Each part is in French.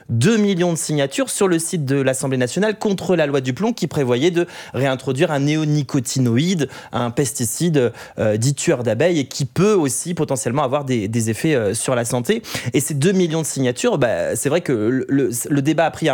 2 millions de signatures sur le site de l'Assemblée nationale contre la loi Duplomb qui prévoyait de réintroduire un néonicotinoïde, un pesticide dit tueur d'abeilles et qui peut aussi potentiellement avoir des effets sur la santé. Et ces 2 millions de signatures, c'est vrai que le débat a pris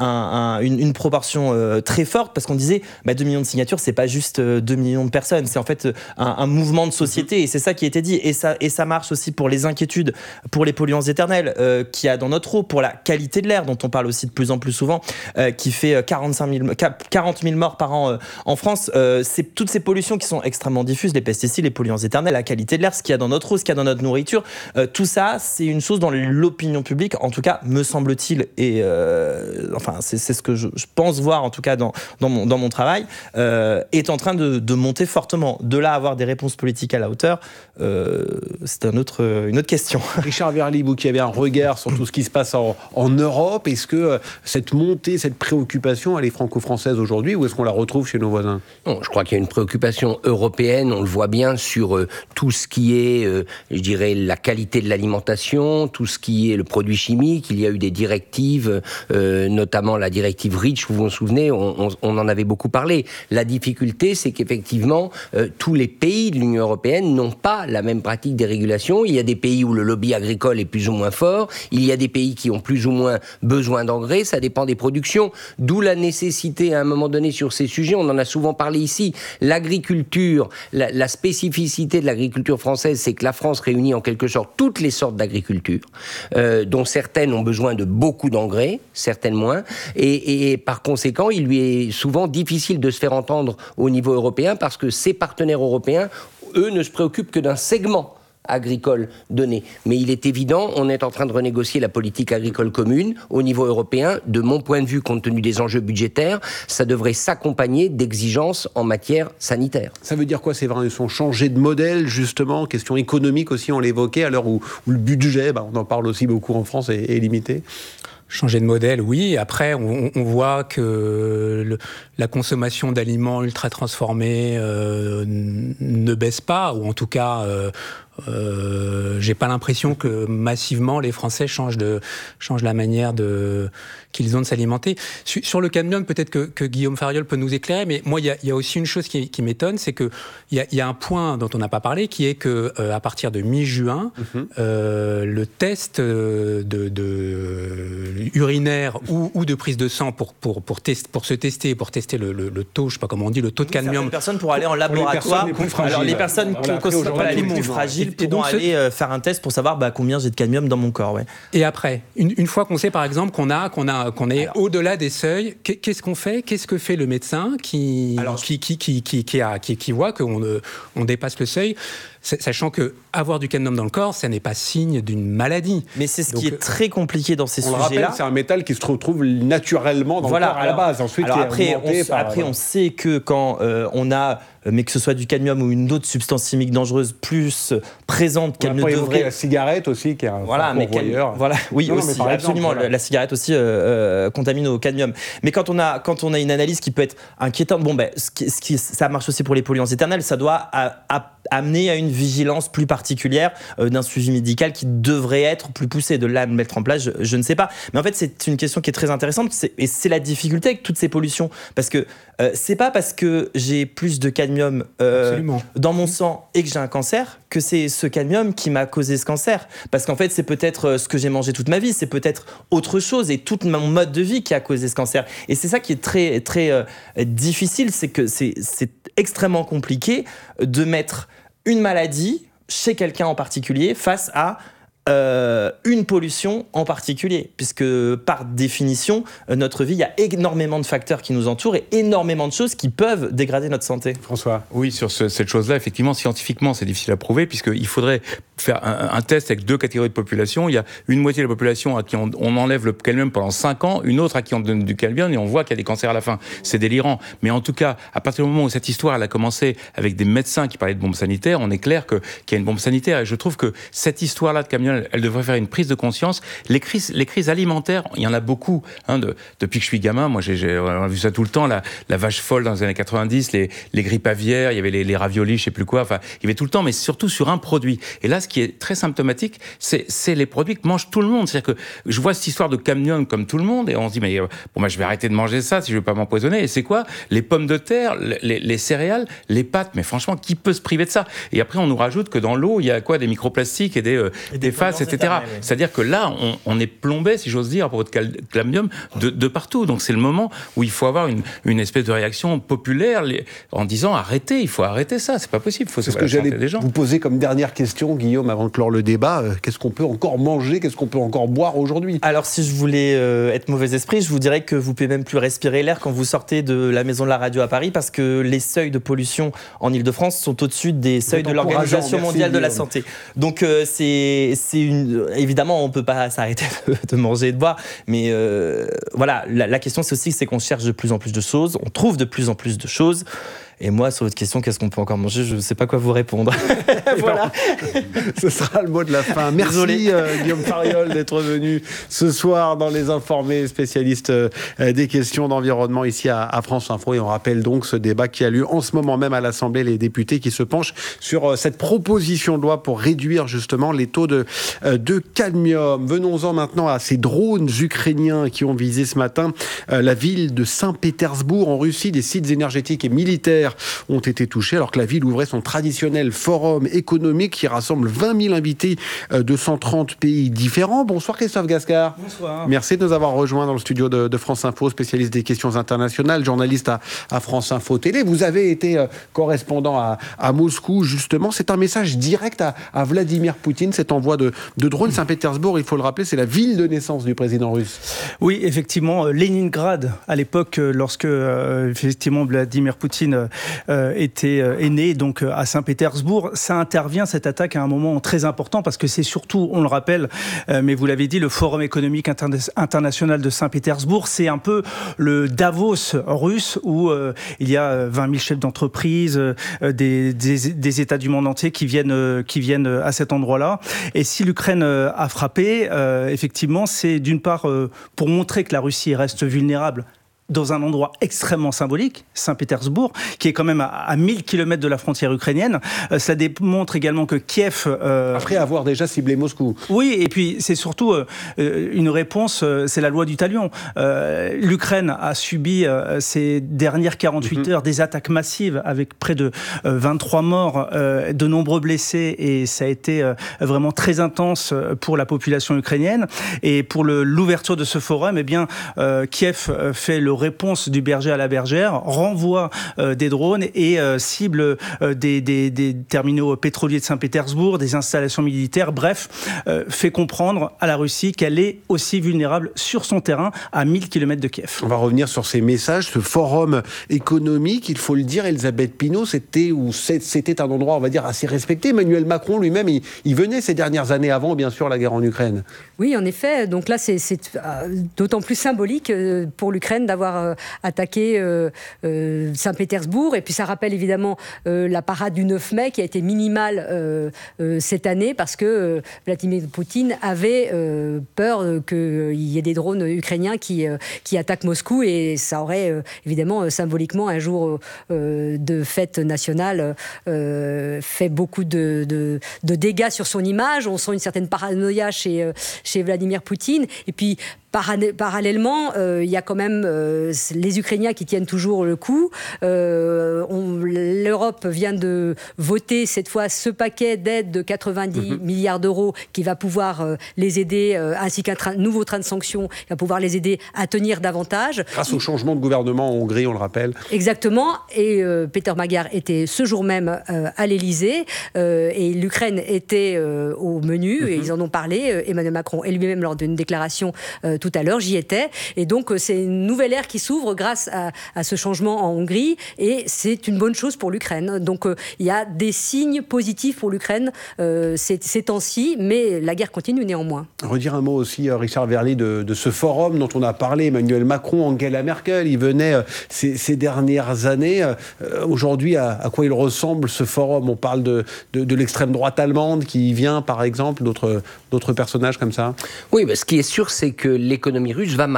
une proportion très forte parce qu'on disait 2 millions de signatures, c'est pas juste 2 millions de personnes, c'est en fait un mouvement de société et c'est ça qui a été dit. Et ça marche aussi pour les inquiétudes, pour les polluants éternels qu'il y a dans notre eau, pour la qualité de l'air dont on parle aussi de plus en plus souvent, qui fait 40 000 morts par an en France. C'est toutes ces pollutions qui sont extrêmement diffuses, les pesticides, les polluants éternels, la qualité de l'air, ce qu'il y a dans notre eau, ce qu'il y a dans notre nourriture. Tout ça, c'est une chose dans l'opinion publique, en tout cas, me semble-t-il, et c'est ce que je pense voir, en tout cas, dans mon travail, est en train de monter fortement. De là à avoir des réponses politiques à la hauteur, c'est une autre question. Richard Verly, vous qui avez un regard sur tout ce qui se passe en Europe, est-ce que cette montée, cette préoccupation, elle est franco-française aujourd'hui ou est-ce qu'on la retrouve chez nos voisins ? Non, je crois qu'il y a une préoccupation européenne, on le voit bien sur tout ce qui est, je dirais, la qualité de l'alimentation, tout ce qui est le produit chimique. Il y a eu des directives, notamment la directive REACH, vous vous souvenez, on en avait beaucoup parlé. La difficulté, c'est qu'effectivement, tous les pays de l'Union européenne n'ont pas la même pratique des régulations. Il y a des pays où le lobby agricole est plus ou moins fort, il y a des pays qui ont plus ou moins besoin d'engrais, ça dépend des productions, d'où la nécessité à un moment donné sur ces sujets, on en a souvent parlé ici, l'agriculture, la spécificité de l'agriculture française, c'est que la France réunit en quelque sorte toutes les sortes d'agriculture, dont certaines ont besoin de beaucoup d'engrais, certaines moins, et par conséquent, il lui est souvent difficile de se faire entendre au niveau européen parce que ses partenaires européens, eux, ne se préoccupent que d'un segment agricole donné. Mais il est évident, on est en train de renégocier la politique agricole commune au niveau européen. De mon point de vue, compte tenu des enjeux budgétaires, ça devrait s'accompagner d'exigences en matière sanitaire. Ça veut dire quoi, c'est vrai, ils sont changés de modèle, justement, question économique aussi, on l'évoquait, à l'heure où le budget, on en parle aussi beaucoup en France, est limité. Changer de modèle, oui. Après, on voit que la consommation d'aliments ultra transformés ne baisse pas, ou en tout cas, j'ai pas l'impression que massivement les Français changent la manière qu'ils ont de s'alimenter. Sur le cadmium, peut-être que Guillaume Fariol peut nous éclairer, mais moi, il y a aussi une chose qui m'étonne, c'est que il y a un point dont on n'a pas parlé, qui est que à partir de mi-juin, le test urinaire ou de prise de sang pour se tester, pour tester le taux, je sais pas comment on dit, le taux de cadmium. Les personnes pour aller en laboratoire. Alors les personnes qui sont les plus fragiles pourront aller faire un test pour savoir combien j'ai de cadmium dans mon corps. Ouais. Et après, une fois qu'on sait par exemple qu'on est au-delà des seuils, qu'est-ce qu'on fait ? Qu'est-ce que fait le médecin qui voit qu'on dépasse le seuil ? Sachant que avoir du cadmium dans le corps, ça n'est pas signe d'une maladie. Mais c'est ce qui est très compliqué dans ces sujets-là. On le rappelle, c'est un métal qui se retrouve naturellement dans le corps à la base. Ensuite, après, on sait que quand on a, mais que ce soit du cadmium ou une autre substance chimique dangereuse plus présente qu'elle ne devrait. La cigarette aussi, qui est un pourvoyeur. Oui, aussi, absolument. La cigarette aussi contamine au cadmium. Mais quand on a une analyse qui peut être inquiétante, ça marche aussi pour les polluants éternels. Ça doit amener à une vigilance plus particulière d'un suivi médical qui devrait être plus poussé. De là à mettre en place, je ne sais pas. Mais en fait, c'est une question qui est très intéressante et c'est la difficulté avec toutes ces pollutions. Parce que c'est pas parce que j'ai plus de cadmium dans mon sang et que j'ai un cancer que c'est ce cadmium qui m'a causé ce cancer. Parce qu'en fait, c'est peut-être ce que j'ai mangé toute ma vie, c'est peut-être autre chose et tout mon mode de vie qui a causé ce cancer. Et c'est ça qui est très, très difficile, c'est que c'est extrêmement compliqué de mettre une maladie chez quelqu'un en particulier face à une pollution en particulier, puisque par définition, notre vie, il y a énormément de facteurs qui nous entourent et énormément de choses qui peuvent dégrader notre santé. François ? Oui, sur cette chose-là, effectivement, scientifiquement, c'est difficile à prouver, puisqu'il faudrait faire un test avec deux catégories de population. Il y a une moitié de la population à qui on enlève le cadmium pendant 5 ans, une autre à qui on donne du cadmium et on voit qu'il y a des cancers à la fin. C'est délirant. Mais en tout cas, à partir du moment où cette histoire elle a commencé avec des médecins qui parlaient de bombes sanitaires, on est clair qu'il y a une bombe sanitaire. Et je trouve que cette histoire-là de cadmium, elle devrait faire une prise de conscience. Les crises alimentaires, il y en a beaucoup. Depuis que je suis gamin, moi j'ai vu ça tout le temps, la vache folle dans les années 90, les grippes aviaires, il y avait les raviolis, je sais plus quoi. Enfin, il y avait tout le temps, mais surtout sur un produit. Et là, ce qui est très symptomatique, c'est les produits que mange tout le monde. C'est-à-dire que je vois cette histoire de cadmium comme tout le monde, et on se dit, mais je vais arrêter de manger ça si je veux pas m'empoisonner. Et c'est quoi? Les pommes de terre, les céréales, les pâtes. Mais franchement, qui peut se priver de ça? Et après, on nous rajoute que dans l'eau, il y a quoi? Des microplastiques et des faces, etc. Oui. C'est-à-dire que là, on est plombé, si j'ose dire, à propos de cadmium, de partout. Donc c'est le moment où il faut avoir une espèce de réaction populaire en disant arrêtez, il faut arrêter ça, c'est pas possible. Il faut C'est ce que j'allais vous poser comme dernière question, Guillaume, avant de clore le débat. Qu'est-ce qu'on peut encore manger? Qu'est-ce qu'on peut encore boire aujourd'hui? Alors, si je voulais être mauvais esprit, je vous dirais que vous pouvez même plus respirer l'air quand vous sortez de la maison de la radio à Paris, parce que les seuils de pollution en Ile-de-France sont au-dessus des seuils de l'Organisation mondiale de la santé. Donc, évidemment, on peut pas s'arrêter de manger et de boire, mais voilà, la question c'est qu'on cherche de plus en plus de choses, on trouve de plus en plus de choses. Et moi, sur votre question, qu'est-ce qu'on peut encore manger? Je ne sais pas quoi vous répondre. Voilà. Ce sera le mot de la fin. Merci Guillaume Fariol d'être venu ce soir dans Les Informés, spécialiste des questions d'environnement ici à France Info. Et on rappelle donc ce débat qui a lieu en ce moment même à l'Assemblée, les députés qui se penchent sur cette proposition de loi pour réduire justement les taux de cadmium. Venons-en maintenant à ces drones ukrainiens qui ont visé ce matin la ville de Saint-Pétersbourg en Russie. Des sites énergétiques et militaires ont été touchés alors que la ville ouvrait son traditionnel forum économique qui rassemble 20 000 invités de 130 pays différents. Bonsoir Christophe Gascard. Bonsoir. Merci de nous avoir rejoints dans le studio de France Info, spécialiste des questions internationales, journaliste à France Info Télé. Vous avez été correspondant à Moscou, justement. C'est un message direct à Vladimir Poutine, cet envoi de drones. Saint-Pétersbourg, il faut le rappeler, c'est la ville de naissance du président russe. Oui, effectivement, Leningrad, à l'époque, lorsque effectivement Vladimir Poutine est né donc à Saint-Pétersbourg. Ça intervient, cette attaque, à un moment très important parce que c'est surtout, on le rappelle, mais vous l'avez dit, le Forum économique international de Saint-Pétersbourg. C'est un peu le Davos russe où il y a 20 000 chefs d'entreprise, des États du monde entier qui viennent à cet endroit-là. Et si l'Ukraine a frappé, effectivement, c'est d'une part pour montrer que la Russie reste vulnérable dans un endroit extrêmement symbolique, Saint-Pétersbourg, qui est quand même à 1000 km de la frontière ukrainienne. Ça démontre également que Kiev... Après avoir déjà ciblé Moscou. Oui, et puis c'est surtout une réponse, c'est la loi du talion. L'Ukraine a subi ces dernières 48 heures des attaques massives avec près de 23 morts, de nombreux blessés, et ça a été vraiment très intense pour la population ukrainienne. Et pour l'ouverture de ce forum, eh bien, Kiev fait le réponse du berger à la bergère, renvoie des drones et cible des terminaux pétroliers de Saint-Pétersbourg, des installations militaires, bref, fait comprendre à la Russie qu'elle est aussi vulnérable sur son terrain à 1000 km de Kiev. On va revenir sur ces messages, ce forum économique, il faut le dire, Elisabeth Pinault, c'était un endroit, on va dire, assez respecté. Emmanuel Macron lui-même, il venait ces dernières années avant, bien sûr, la guerre en Ukraine. Oui, en effet, donc là, c'est d'autant plus symbolique pour l'Ukraine d'avoir attaqué Saint-Pétersbourg. Et puis ça rappelle évidemment la parade du 9 mai qui a été minimale cette année parce que Vladimir Poutine avait peur qu'il y ait des drones ukrainiens qui attaquent Moscou, et ça aurait évidemment symboliquement un jour de fête nationale fait beaucoup de dégâts sur son image. On sent une certaine paranoïa chez Vladimir Poutine. Et puis parallèlement, il y a quand même les Ukrainiens qui tiennent toujours le coup. L'Europe vient de voter cette fois ce paquet d'aide de 90 milliards d'euros qui va pouvoir les aider, ainsi qu'un nouveau train de sanctions qui va pouvoir les aider à tenir davantage. Grâce au changement de gouvernement en Hongrie, on le rappelle. Exactement. Et Peter Magyar était ce jour même à l'Élysée et l'Ukraine était au menu et ils en ont parlé, Emmanuel Macron et lui-même lors d'une déclaration tout à l'heure, j'y étais. Et donc, c'est une nouvelle ère qui s'ouvre grâce à ce changement en Hongrie. Et c'est une bonne chose pour l'Ukraine. Donc, il y a des signes positifs pour l'Ukraine ces temps-ci, mais la guerre continue néanmoins. Redire un mot aussi, Richard Verly, de ce forum dont on a parlé. Emmanuel Macron, Angela Merkel, il venait ces dernières années. Aujourd'hui, à quoi il ressemble ce forum? On parle de l'extrême droite allemande qui vient, par exemple, d'autres personnages comme ça. Oui, ce qui est sûr, c'est que l'économie russe va mal.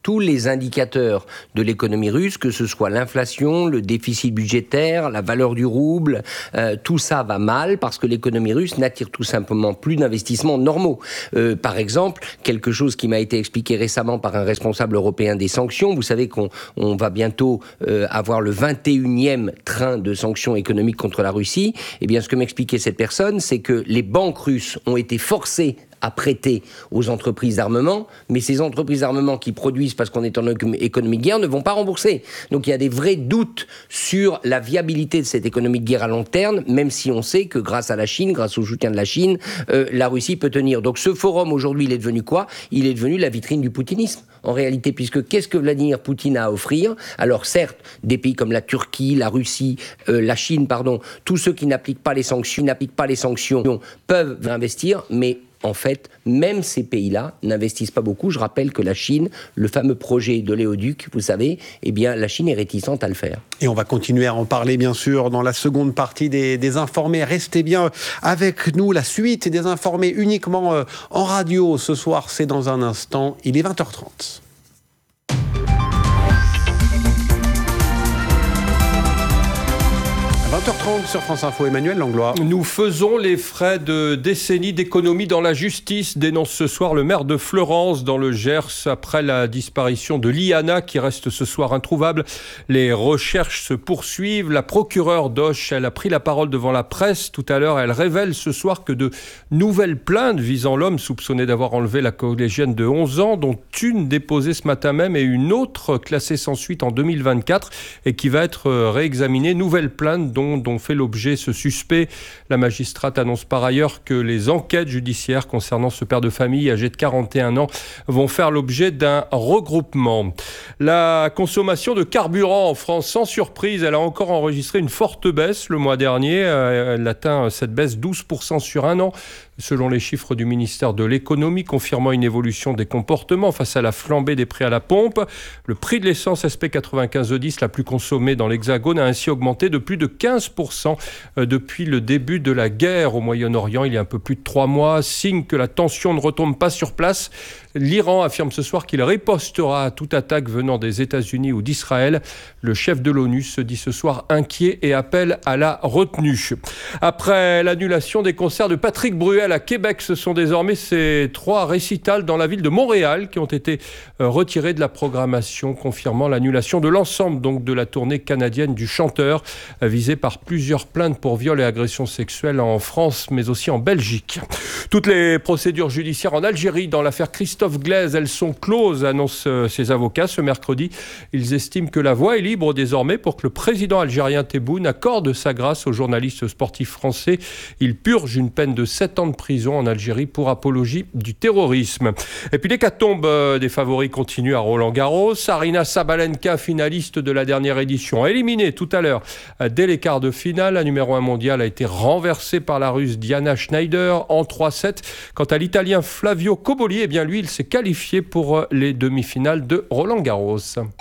tous les indicateurs de l'économie russe, que ce soit l'inflation, le déficit budgétaire, la valeur du rouble, tout ça va mal parce que l'économie russe n'attire tout simplement plus d'investissements normaux. Par exemple, quelque chose qui m'a été expliqué récemment par un responsable européen des sanctions, vous savez qu'on va bientôt avoir le 21e train de sanctions économiques contre la Russie. Eh bien, ce que m'expliquait cette personne, c'est que les banques russes ont été forcées à prêter aux entreprises d'armement, mais ces entreprises d'armement qui produisent parce qu'on est en économie de guerre ne vont pas rembourser. Donc il y a des vrais doutes sur la viabilité de cette économie de guerre à long terme, même si on sait que grâce à la Chine, grâce au soutien de la Chine, la Russie peut tenir. Donc ce forum aujourd'hui, il est devenu quoi ? Il est devenu la vitrine du poutinisme. En réalité, puisque qu'est-ce que Vladimir Poutine a à offrir ? Alors certes, des pays comme la Turquie, la Russie, la Chine, tous ceux qui n'appliquent pas les sanctions peuvent investir, mais en fait, même ces pays-là n'investissent pas beaucoup. Je rappelle que la Chine, le fameux projet de l'éoduc, vous savez, eh bien, la Chine est réticente à le faire. Et on va continuer à en parler, bien sûr, dans la seconde partie des Informés. Restez bien avec nous. La suite des Informés uniquement en radio. Ce soir, c'est dans un instant. Il est 20h30. 20h30 sur France Info, Emmanuel Langlois. Nous faisons les frais de décennies d'économie dans la justice, dénonce ce soir le maire de Fleurance dans le Gers après la disparition de Liana qui reste ce soir introuvable. Les recherches se poursuivent. La procureure d'Auch, elle a pris la parole devant la presse tout à l'heure. Elle révèle ce soir que de nouvelles plaintes visant l'homme soupçonné d'avoir enlevé la collégienne de 11 ans, dont une déposée ce matin même et une autre classée sans suite en 2024 et qui va être réexaminée. Nouvelle plainte dont fait l'objet ce suspect. La magistrate annonce par ailleurs que les enquêtes judiciaires concernant ce père de famille âgé de 41 ans vont faire l'objet d'un regroupement. La consommation de carburant en France, sans surprise, elle a encore enregistré une forte baisse le mois dernier. Elle atteint cette baisse 12% sur un an, selon les chiffres du ministère de l'économie, confirmant une évolution des comportements face à la flambée des prix à la pompe. Le prix de l'essence SP95 E10, la plus consommée dans l'Hexagone, a ainsi augmenté de plus de 15% depuis le début de la guerre au Moyen-Orient, il y a un peu plus de 3 mois. Signe que la tension ne retombe pas sur place. L'Iran affirme ce soir qu'il ripostera à toute attaque venant des États-Unis ou d'Israël. Le chef de l'ONU se dit ce soir inquiet et appelle à la retenue. Après l'annulation des concerts de Patrick Bruel à Québec, ce sont désormais ces 3 récitals dans la ville de Montréal qui ont été retirés de la programmation, confirmant l'annulation de l'ensemble donc de la tournée canadienne du chanteur, visé par plusieurs plaintes pour viol et agressions sexuelles en France, mais aussi en Belgique. Toutes les procédures judiciaires en Algérie dans l'affaire Christophe Glaise, elles sont closes, annoncent ses avocats ce mercredi. Ils estiment que la voie est libre désormais pour que le président algérien Tebboune accorde sa grâce au journaliste sportif français. Il purge une peine de 7 ans de prison en Algérie pour apologie du terrorisme. Et puis l'hécatombe des favoris continue à Roland-Garros. Aryna Sabalenka, finaliste de la dernière édition, éliminée tout à l'heure dès les quarts de finale. La numéro 1 mondiale a été renversée par la Russe Diana Schneider en 3-7. Quant à l'Italien Flavio Cobolli, eh bien lui, il s'est qualifié pour les demi-finales de Roland-Garros.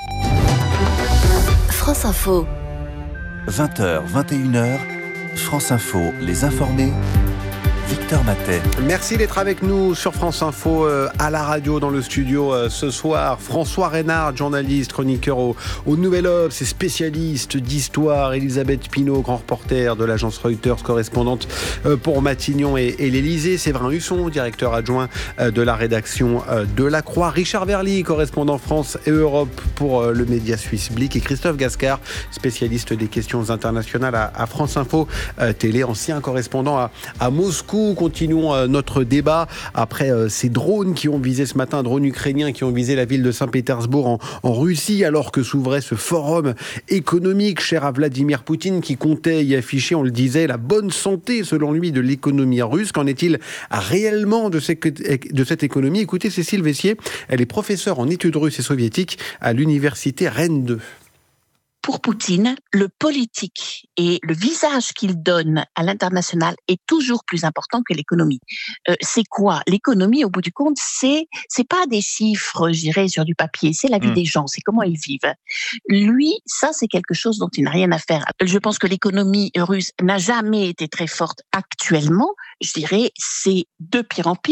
France Info. 20h, 21h, France Info, les informés. Victor Matet. Merci d'être avec nous sur France Info, à la radio, dans le studio ce soir. François Reynard, journaliste, chroniqueur au Nouvel Obs et spécialiste d'histoire. Elisabeth Pinault, grand reporter de l'agence Reuters, correspondante pour Matignon et l'Élysée. Séverin Husson, directeur adjoint de la rédaction de La Croix. Richard Verly, correspondant France et Europe pour le média suisse Blick. Et Christophe Gascard, spécialiste des questions internationales à France Info Télé, ancien correspondant à Moscou. Continuons notre débat après ces drones qui ont visé ce matin, drones ukrainiens qui ont visé la ville de Saint-Pétersbourg en Russie, alors que s'ouvrait ce forum économique cher à Vladimir Poutine qui comptait y afficher, on le disait, la bonne santé selon lui de l'économie russe. Qu'en est-il réellement de cette économie ? Écoutez Cécile Vessier, elle est professeure en études russes et soviétiques à l'université Rennes 2. Pour Poutine, le politique et le visage qu'il donne à l'international est toujours plus important que l'économie. C'est quoi ? L'économie, au bout du compte, c'est pas des chiffres, je dirais, sur du papier, c'est la vie des gens, c'est comment ils vivent. Lui, ça, c'est quelque chose dont il n'a rien à faire. Je pense que l'économie russe n'a jamais été très forte actuellement. Je dirais, c'est de pire en pire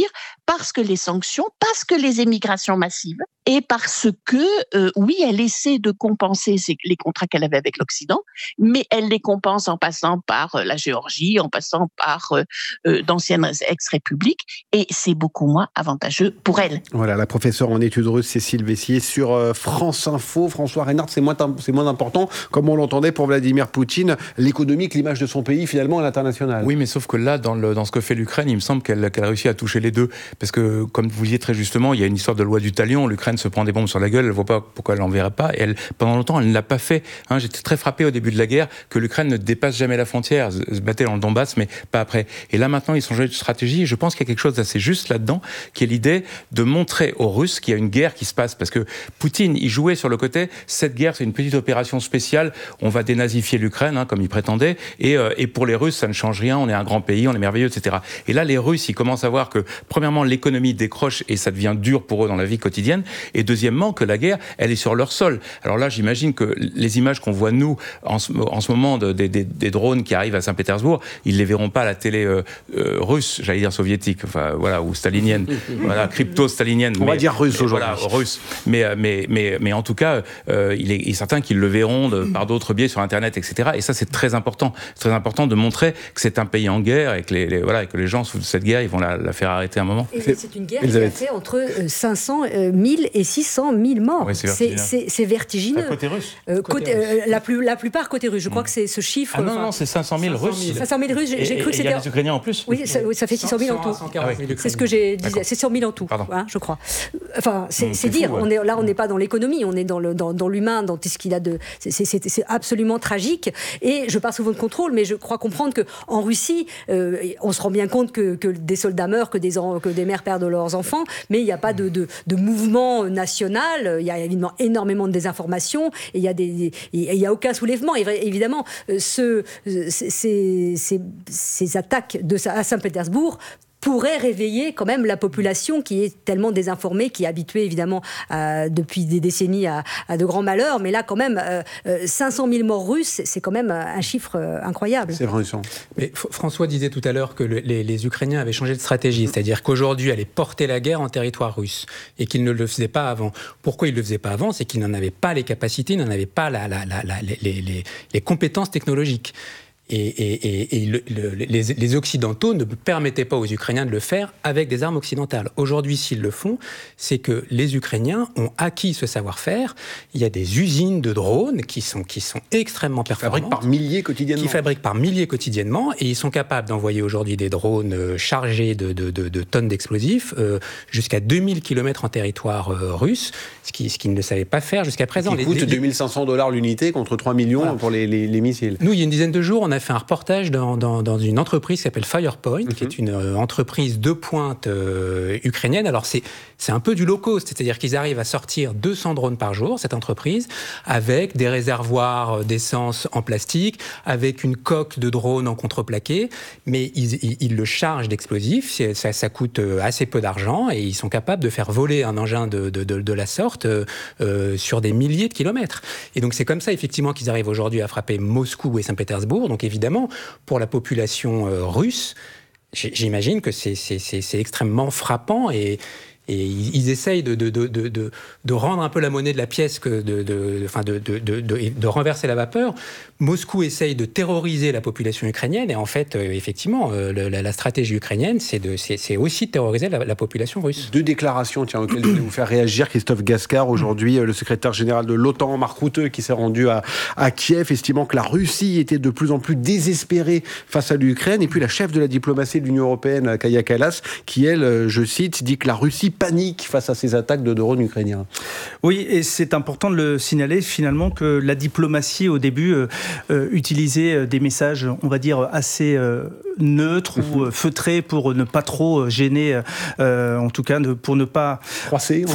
parce que les sanctions, parce que les émigrations massives, et parce que, oui, elle essaie de compenser les contrats qu'elle avait avec l'Occident, mais elle les compense en passant par la Géorgie, en passant par d'anciennes ex-républiques, et c'est beaucoup moins avantageux pour elle. Voilà, la professeure en études russes Cécile Vessier sur France Info. François Reynard, c'est moins important, comme on l'entendait pour Vladimir Poutine, l'économique, l'image de son pays finalement à l'international. Oui, mais sauf que là, dans ce que fait l'Ukraine, il me semble qu'elle a réussi à toucher les deux. Parce que, comme vous disiez très justement, il y a une histoire de loi du talion. L'Ukraine se prend des bombes sur la gueule, elle ne voit pas pourquoi elle n'enverrait pas. Et pendant longtemps, elle ne l'a pas fait. J'étais très frappé au début de la guerre que l'Ukraine ne dépasse jamais la frontière, se battait dans le Donbass, mais pas après. Et là, maintenant, ils ont changé de stratégie. Et je pense qu'il y a quelque chose d'assez juste là-dedans, qui est l'idée de montrer aux Russes qu'il y a une guerre qui se passe. Parce que Poutine, il jouait sur le côté, cette guerre, c'est une petite opération spéciale, on va dénazifier l'Ukraine, comme il prétendait, et pour les Russes, ça ne change rien, on est un grand pays, on est merveilleux, etc. Et là, les Russes, ils commencent à voir que, premièrement, l'économie décroche et ça devient dur pour eux dans la vie quotidienne, et deuxièmement, que la guerre, elle est sur leur sol. Alors là, j'imagine que les images qu'on voit, nous, en ce moment, des drones qui arrivent à Saint-Pétersbourg, ils les verront pas à la télé russe, j'allais dire soviétique, enfin, voilà, ou stalinienne, voilà, crypto-stalinienne. On va dire russe aujourd'hui. Voilà, russe. Mais en tout cas, il est certain qu'ils le verront par d'autres biais sur Internet, etc. Et ça, c'est très important. C'est très important de montrer que c'est un pays en guerre et que, que les gens, sous cette guerre, ils vont la faire arrêter un moment. Et c'est une guerre qui a fait entre 500 000 et 600 000 morts. Oui, c'est vertigineux. Côté russe. La plupart côté russe. Je crois que c'est ce chiffre. Ah non, c'est 500 000 Russes. 500 000 Russes. J'ai cru que c'était. Il y a les Ukrainiens en plus. Oui, ça fait 600 000 en tout. C'est ce que j'ai dit. C'est 100 000 en tout, je crois. Enfin, c'est dire. Fou, ouais. On n'est pas dans l'économie, on est dans l'humain, dans tout ce qu'il a de. C'est absolument tragique. Et je parle souvent de contrôle, mais je crois comprendre qu'en Russie, on se rend bien compte que des soldats meurent, que des mères perdent leurs enfants, mais il n'y a pas de mouvement national. Il y a énormément de désinformation et il y a aucun soulèvement. Et évidemment, ces attaques à Saint-Pétersbourg pourrait réveiller quand même la population qui est tellement désinformée, qui est habituée évidemment depuis des décennies à de grands malheurs. Mais là, quand même, 500 000 morts russes, c'est quand même un chiffre incroyable. C'est vrai. Mais François disait tout à l'heure que les Ukrainiens avaient changé de stratégie, c'est-à-dire qu'aujourd'hui, allaient porter la guerre en territoire russe et qu'ils ne le faisaient pas avant. Pourquoi ils ne le faisaient pas avant ? C'est qu'ils n'en avaient pas les capacités, ils n'en avaient pas les compétences technologiques. Et les Occidentaux ne permettaient pas aux Ukrainiens de le faire avec des armes occidentales. Aujourd'hui, s'ils le font, c'est que les Ukrainiens ont acquis ce savoir-faire. Il y a des usines de drones qui sont extrêmement performantes. Qui fabriquent par milliers quotidiennement. Et ils sont capables d'envoyer aujourd'hui des drones chargés de tonnes d'explosifs jusqu'à 2000 km en territoire russe, ce qu'ils ne savaient pas faire jusqu'à présent. Qui coûte $2 l'unité contre 3 millions pour les missiles. Nous, il y a une dizaine de jours, on a fait un reportage dans une entreprise qui s'appelle Firepoint, qui est une entreprise de pointe ukrainienne. Alors, c'est un peu du low cost, c'est-à-dire qu'ils arrivent à sortir 200 drones par jour, cette entreprise, avec des réservoirs d'essence en plastique, avec une coque de drone en contreplaqué, mais ils le chargent d'explosifs, ça coûte assez peu d'argent, et ils sont capables de faire voler un engin de la sorte sur des milliers de kilomètres. Et donc, c'est comme ça, effectivement, qu'ils arrivent aujourd'hui à frapper Moscou et Saint-Pétersbourg. Donc évidemment, pour la population russe, j'imagine que c'est extrêmement frappant et ils essayent de rendre un peu la monnaie de la pièce, de renverser la vapeur. Moscou essaye de terroriser la population ukrainienne et en fait, effectivement, la stratégie ukrainienne, c'est aussi de terroriser la population russe. Deux déclarations, auxquelles je vais vous faire réagir. Christophe Gascard, aujourd'hui, le secrétaire général de l'OTAN, Mark Rutte, qui s'est rendu à Kiev, estimant que la Russie était de plus en plus désespérée face à l'Ukraine. Et puis la chef de la diplomatie de l'Union européenne, Kaja Kallas, qui, elle, je cite, dit que la Russie panique face à ces attaques de drones ukrainiens. Oui, et c'est important de le signaler finalement que la diplomatie au début utilisait des messages, on va dire, assez neutres ou feutrés pour ne pas trop gêner, en tout cas pour ne pas froisser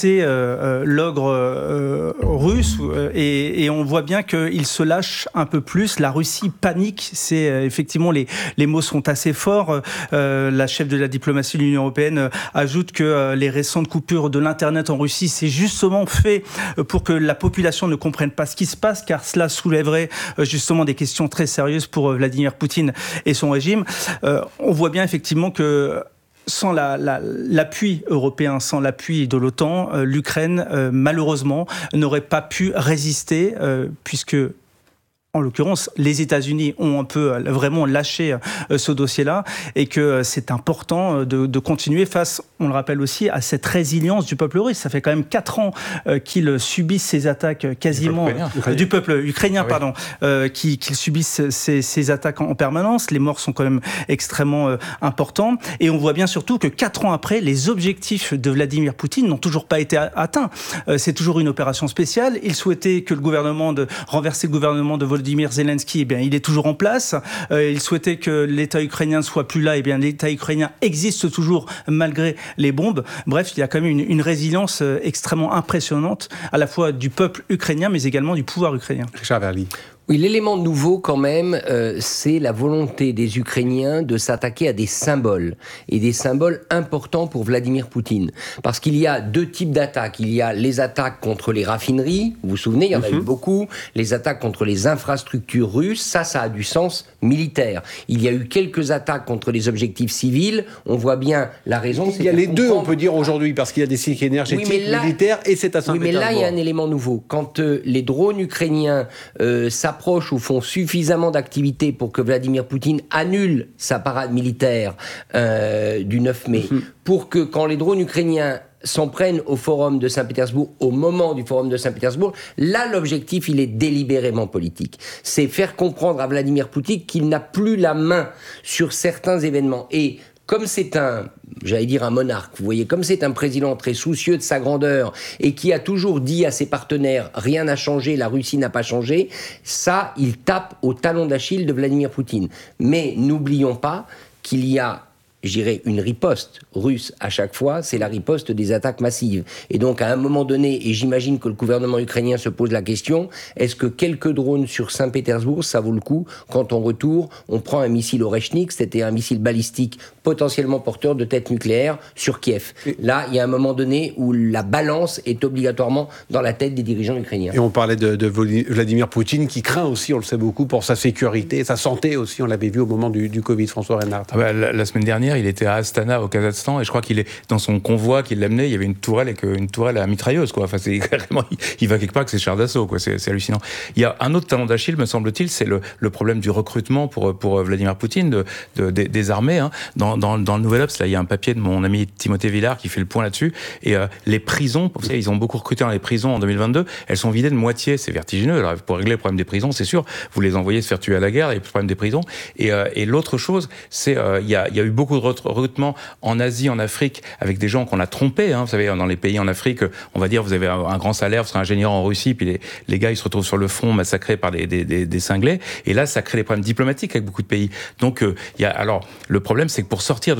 l'ogre russe. Et on voit bien qu'il se lâche un peu plus. La Russie panique. C'est effectivement les mots sont assez forts. La chef de la diplomatie de l'Union européenne ajoute que les récentes coupures de l'Internet en Russie, c'est justement fait pour que la population ne comprenne pas ce qui se passe, car cela soulèverait justement des questions très sérieuses pour Vladimir Poutine et son régime. On voit bien effectivement que sans l'appui européen, sans l'appui de l'OTAN, l'Ukraine, malheureusement, n'aurait pas pu résister, puisque, en l'occurrence, les États-Unis ont un peu vraiment lâché ce dossier-là, et que c'est important de continuer face, on le rappelle aussi, à cette résilience du peuple russe. Ça fait quand même 4 ans qu'ils subissent ces attaques quasiment... Du peuple ukrainien, pardon. Qu'ils subissent ces attaques en permanence. Les morts sont quand même extrêmement importants. Et on voit bien surtout que 4 ans après, les objectifs de Vladimir Poutine n'ont toujours pas été atteints. C'est toujours une opération spéciale. Il souhaitait que renverser le gouvernement de Volodymyr Zelensky, eh bien, il est toujours en place. Il souhaitait que l'État ukrainien ne soit plus là. Eh bien, l'État ukrainien existe toujours malgré les bombes. Bref, il y a quand même une résilience extrêmement impressionnante, à la fois du peuple ukrainien, mais également du pouvoir ukrainien. Richard Verly. Oui, l'élément nouveau quand même, c'est la volonté des Ukrainiens de s'attaquer à des symboles, et des symboles importants pour Vladimir Poutine. Parce qu'il y a 2 types d'attaques. Il y a les attaques contre les raffineries, vous vous souvenez, il y en a eu beaucoup, les attaques contre les infrastructures russes, ça a du sens militaire. Il y a eu quelques attaques contre les objectifs civils, on voit bien la raison. Il y a les deux, on peut dire aujourd'hui, parce qu'il y a des cycles énergétiques, militaires, et c'est à Saint-Pétersbourg. Oui, mais là, il y a un élément nouveau. Quand les drones ukrainiens s'approchent ou font suffisamment d'activités pour que Vladimir Poutine annule sa parade militaire du 9 mai, pour que quand les drones ukrainiens s'en prennent au forum de Saint-Pétersbourg, au moment du forum de Saint-Pétersbourg, là, l'objectif, il est délibérément politique. C'est faire comprendre à Vladimir Poutine qu'il n'a plus la main sur certains événements. Et comme c'est un monarque, vous voyez, comme c'est un président très soucieux de sa grandeur et qui a toujours dit à ses partenaires « rien n'a changé, la Russie n'a pas changé », ça, il tape au talon d'Achille de Vladimir Poutine. Mais n'oublions pas qu'il y a, je dirais, une riposte russe à chaque fois, c'est la riposte des attaques massives. Et donc, à un moment donné, et j'imagine que le gouvernement ukrainien se pose la question, est-ce que quelques drones sur Saint-Pétersbourg, ça vaut le coup quand en retour, on prend un missile Oreshnik, c'était un missile balistique potentiellement porteur de têtes nucléaires sur Kiev. Là, il y a un moment donné où la balance est obligatoirement dans la tête des dirigeants ukrainiens. Et on parlait de Vladimir Poutine, qui craint aussi, on le sait beaucoup, pour sa sécurité, sa santé aussi, on l'avait vu au moment du Covid, François Reinhardt. La semaine dernière, il était à Astana, au Kazakhstan, et je crois qu'il est dans son convoi qui l'amenait, il y avait une tourelle à mitrailleuse, quoi. Enfin, c'est carrément, il va quelque part avec ses chars d'assaut, quoi. C'est hallucinant. Il y a un autre talon d'Achille, me semble-t-il, c'est le problème du recrutement pour Vladimir Poutine, des armées. Hein. Dans le Nouvel Obs, là, il y a un papier de mon ami Timothée Villard qui fait le point là-dessus. Et les prisons, vous savez, ils ont beaucoup recruté dans les prisons en 2022. Elles sont vidées de moitié. C'est vertigineux. Alors, pour régler le problème des prisons, c'est sûr, vous les envoyez se faire tuer à la guerre, et le problème des prisons. Et l'autre chose, c'est il y a eu beaucoup de recrutement en Asie, en Afrique, avec des gens qu'on a trompés. Hein. Vous savez, dans les pays en Afrique, on va dire, vous avez un grand salaire, vous serez ingénieur en Russie, puis les gars, ils se retrouvent sur le front massacrés par des cinglés. Et là, ça crée des problèmes diplomatiques avec beaucoup de pays. Donc, alors, le problème, c'est que pour sortir de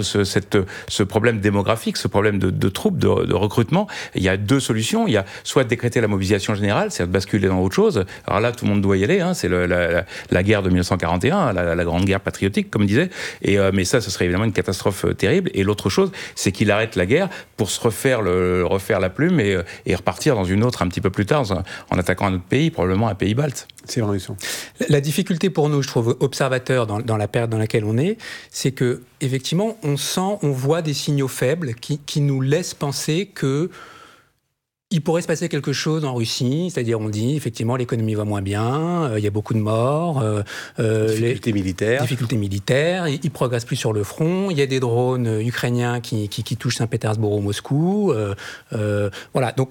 ce problème démographique, ce problème de troupes, de recrutement, il y a 2 solutions. Il y a soit décréter la mobilisation générale, c'est-à-dire de basculer dans autre chose. Alors là, tout le monde doit y aller. Hein. C'est la guerre de 1941, la grande guerre patriotique, comme disait. Mais ça, ce serait évidemment une catastrophe terrible. Et l'autre chose, c'est qu'il arrête la guerre pour se refaire la plume et repartir dans une autre un petit peu plus tard, en attaquant un autre pays, probablement un pays balte. C'est vrai, ça. La difficulté pour nous, je trouve, observateurs dans la période dans laquelle on est, c'est que effectivement, on voit des signaux faibles qui nous laissent penser que il pourrait se passer quelque chose en Russie, c'est-à-dire on dit effectivement l'économie va moins bien, il y a beaucoup de morts, difficultés militaires, ils progressent plus sur le front, il y a des drones ukrainiens qui touchent Saint-Pétersbourg ou Moscou, voilà. Donc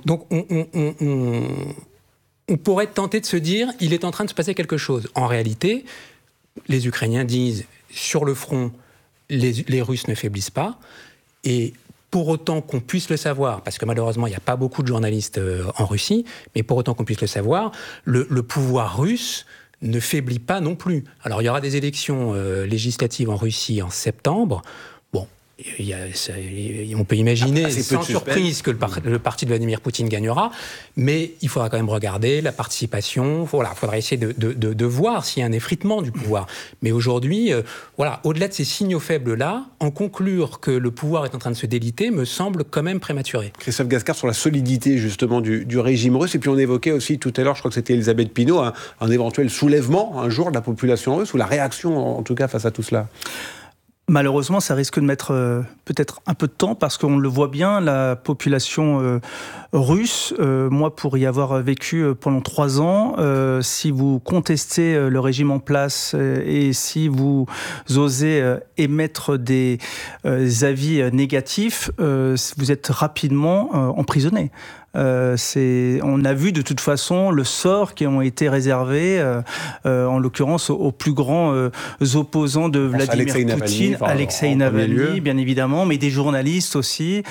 on pourrait tenter de se dire il est en train de se passer quelque chose. En réalité, les Ukrainiens disent sur le front les Russes ne faiblissent pas, et pour autant qu'on puisse le savoir, parce que malheureusement, il n'y a pas beaucoup de journalistes en Russie, mais pour autant qu'on puisse le savoir, le pouvoir russe ne faiblit pas non plus. Alors, il y aura des élections législatives en Russie en septembre. Bon, on peut imaginer sans surprise que le parti de Vladimir Poutine gagnera, mais il faudra quand même regarder la participation. Voilà, il faudra essayer de voir s'il y a un effritement du pouvoir. Mais aujourd'hui, voilà, au-delà de ces signaux faibles-là, en conclure que le pouvoir est en train de se déliter me semble quand même prématuré. Christophe Gascard, sur la solidité justement du régime russe, et puis on évoquait aussi tout à l'heure, je crois que c'était Elisabeth Pinault, un éventuel soulèvement un jour de la population russe, ou la réaction en tout cas face à tout cela. Malheureusement, ça risque de mettre peut-être un peu de temps parce qu'on le voit bien, la population russe, moi pour y avoir vécu pendant 3 ans, si vous contestez le régime en place et si vous osez émettre des avis négatifs, vous êtes rapidement emprisonné. On a vu de toute façon le sort qui ont été réservés, en l'occurrence aux plus grands opposants de Vladimir Poutine, Alexei Navalny, bien évidemment, mais des journalistes aussi.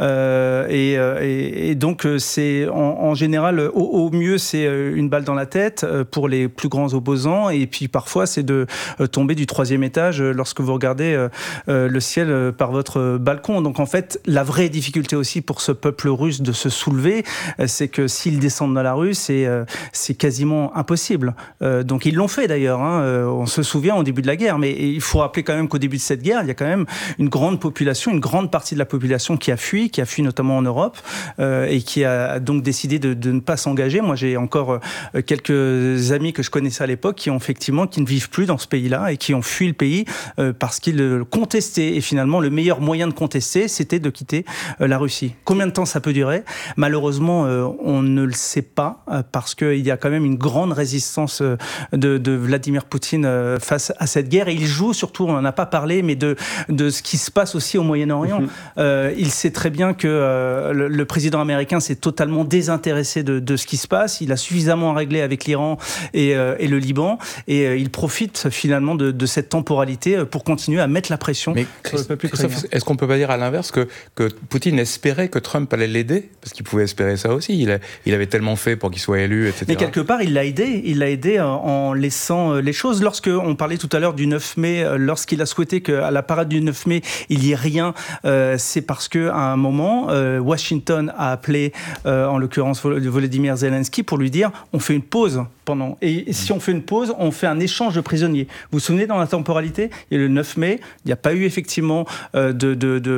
Et donc c'est en général au mieux c'est une balle dans la tête pour les plus grands opposants, et puis parfois c'est de tomber du 3e étage lorsque vous regardez le ciel par votre balcon. Donc en fait la vraie difficulté aussi pour ce peuple russe de se soulever, c'est que s'ils descendent dans la rue, c'est quasiment impossible. Donc ils l'ont fait d'ailleurs, on se souvient au début de la guerre, mais il faut rappeler quand même qu'au début de cette guerre, il y a quand même une grande population, une grande partie de la population qui a fui notamment en Europe, et qui a donc décidé de ne pas s'engager. Moi j'ai encore quelques amis que je connaissais à l'époque qui ne vivent plus dans ce pays-là et qui ont fui le pays parce qu'ils contestaient, et finalement le meilleur moyen de contester, c'était de quitter la Russie. Combien de temps ça peut durer ? Malheureusement, on ne le sait pas parce qu'il y a quand même une grande résistance de Vladimir Poutine face à cette guerre. Et il joue surtout, on n'en a pas parlé, mais de ce qui se passe aussi au Moyen-Orient. Il sait très bien que le président américain s'est totalement désintéressé de ce qui se passe. Il a suffisamment à régler avec l'Iran et le Liban. Et il profite finalement de cette temporalité pour continuer à mettre la pression sur le peuple ukrainien. Est-ce qu'on ne peut pas dire à l'inverse que Poutine espérait que Trump allait l'aider ? Parce qu'il pouvait espérer ça aussi. Il avait tellement fait pour qu'il soit élu, etc. Mais quelque part, il l'a aidé en laissant les choses. Lorsqu'on parlait tout à l'heure du 9 mai, lorsqu'il a souhaité qu'à la parade du 9 mai, il n'y ait rien, c'est parce qu'à un moment, Washington a appelé, en l'occurrence Volodymyr Zelensky, pour lui dire on fait une pause pendant. Et si on fait une pause, on fait un échange de prisonniers. Vous vous souvenez, dans la temporalité, il y a le 9 mai, il n'y a pas eu effectivement de